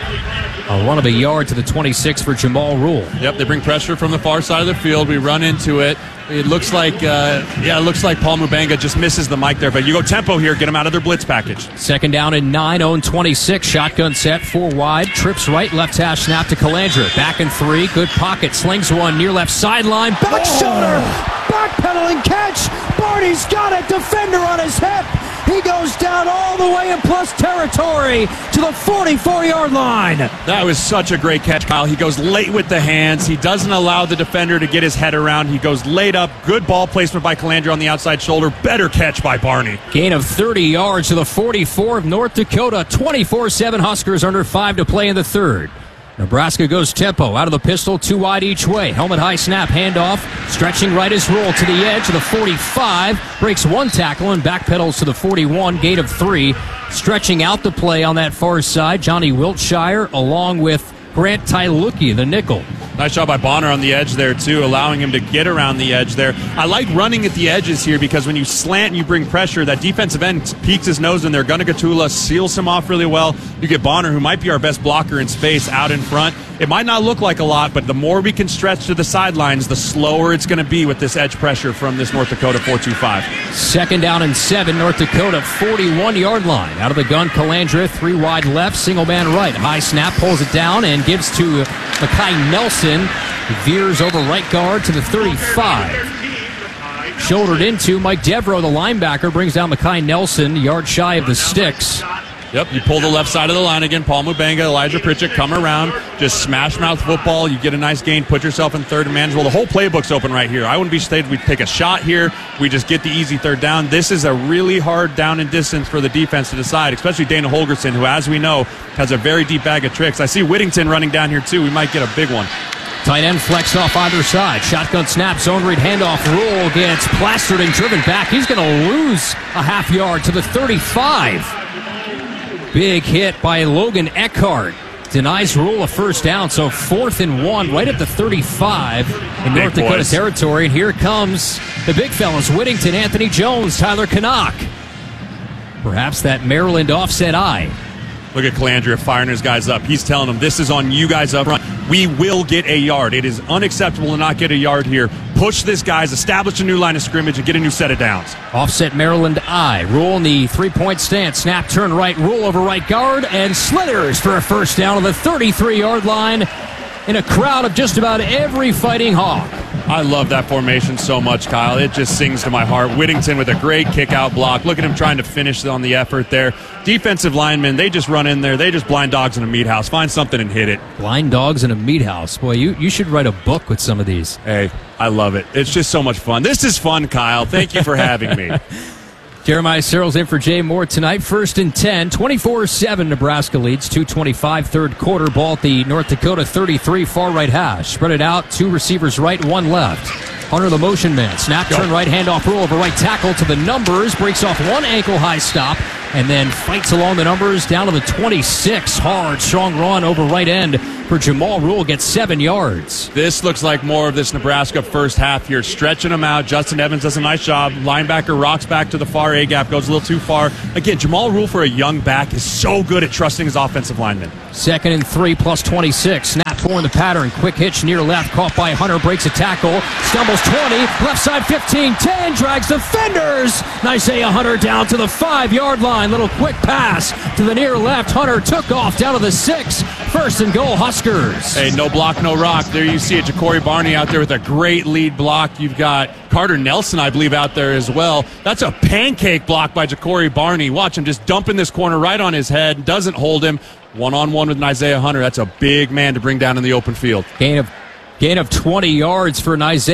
A run of a yard to the twenty-six for Jamal Rule. Yep, they bring pressure from the far side of the field. We run into it. It looks like, uh, yeah, it looks like Paul Mubanga just misses the mic there. But you go tempo here, get them out of their blitz package. Second down and nine, own twenty-six. Shotgun set, four wide. Trips right, left hash snap to Calandra. Back in three, good pocket. Slings one near left sideline. Back shoulder, backpedaling catch. Barney's got it. Defender on his hip. He goes down all the way in plus territory to the forty-four-yard line. That was such a great catch, Kyle. He goes late with the hands. He doesn't allow the defender to get his head around. He goes late up. Good ball placement by Calandra on the outside shoulder. Better catch by Barney. Gain of thirty yards to the forty-four of North Dakota. twenty-four seven Huskers under five to play in the third. Nebraska goes tempo out of the pistol, two wide each way. Helmet high snap, handoff, stretching right as Rule to the edge of the forty-five, breaks one tackle and backpedals to the forty-one, gain of three. Stretching out the play on that far side, Johnny Wiltshire along with Grant Tyluki, the nickel. Nice job by Bonner on the edge there, too, allowing him to get around the edge there. I like running at the edges here because when you slant and you bring pressure, that defensive end peeks his nose in there. Gunnar Gatula seals him off really well. You get Bonner, who might be our best blocker in space, out in front. It might not look like a lot, but the more we can stretch to the sidelines, the slower it's going to be with this edge pressure from this North Dakota four two five. Second down and seven, North Dakota forty-one-yard line. Out of the gun, Calandra, three wide left, single man right. High snap, pulls it down and gives to Makai Nelson. He veers over right guard to the thirty-five. Shouldered into Mike Devereaux, the linebacker, brings down Makai Nelson, yard shy of the sticks. Yep, you pull the left side of the line again. Paul Mubanga, Elijah Pritchett come around, just smash mouth football. You get a nice gain, put yourself in third and manageable. The whole playbook's open right here. I wouldn't be stayed. We take a shot here. We just get the easy third down. This is a really hard down and distance for the defense to decide, especially Dana Holgerson, who, as we know, has a very deep bag of tricks. I see Whittington running down here, too. We might get a big one. Tight end flexed off either side. Shotgun snap, zone read handoff. Rule gets plastered and driven back. He's going to lose a half yard to the thirty-five. Big hit by Logan Eckhart. Denies Rule a first down, so fourth and one right at the thirty-five in North Dakota boys. territory. And here comes the big fellas, Whittington, Anthony Jones, Tyler Canuck. Perhaps that Maryland offset eye. Look at Calandra firing his guys up. He's telling them, this is on you guys up front. We will get a yard. It is unacceptable to not get a yard here. Push this, guys. Establish a new line of scrimmage and get a new set of downs. Offset Maryland eye. Rule in the three-point stance. Snap, turn right. Rule over right guard. And slithers for a first down on the thirty-three-yard line in a crowd of just about every Fighting Hawk. I love that formation so much, Kyle. It just sings to my heart. Whittington with a great kick-out block. Look at him trying to finish on the effort there. Defensive linemen, they just run in there. They just blind dogs in a meat house. Find something and hit it. Blind dogs in a meat house. Boy, you, you should write a book with some of these. Hey, I love it. It's just so much fun. This is fun, Kyle. Thank you for having me. Jeremiah Searles in for Jay Moore tonight. First and ten, twenty-four seven Nebraska leads. two twenty-five third quarter. Ball at the North Dakota thirty-three far right hash. Spread it out. Two receivers right, one left. Hunter the motion man. Snap, turn right, handoff, roll over right tackle to the numbers. Breaks off one ankle high stop. And then fights along the numbers down to the twenty-six. Hard, strong run over right end for Jamal Rule. Gets seven yards. This looks like more of this Nebraska first half here. Stretching them out. Justin Evans does a nice job. Linebacker rocks back to the far A gap. Goes a little too far. Again, Jamal Rule for a young back is so good at trusting his offensive linemen. Second and three plus twenty-six. Snap four in the pattern. Quick hitch near left. Caught by Hunter. Breaks a tackle. Stumbles twenty. Left side fifteen. ten. Drags defenders. Isaiah Hunter down to the five-yard line. Little quick pass to the near left. Hunter took off down to the six. First and goal, Huskers. Hey, no block, no rock. There you see a Ja'Cory Barney out there with a great lead block. You've got Carter Nelson, I believe, out there as well. That's a pancake block by Ja'Cory Barney. Watch him just dumping this corner right on his head. Doesn't hold him. One-on-one with Isaiah Hunter. That's a big man to bring down in the open field. Gain of, gain of twenty yards for Isaiah.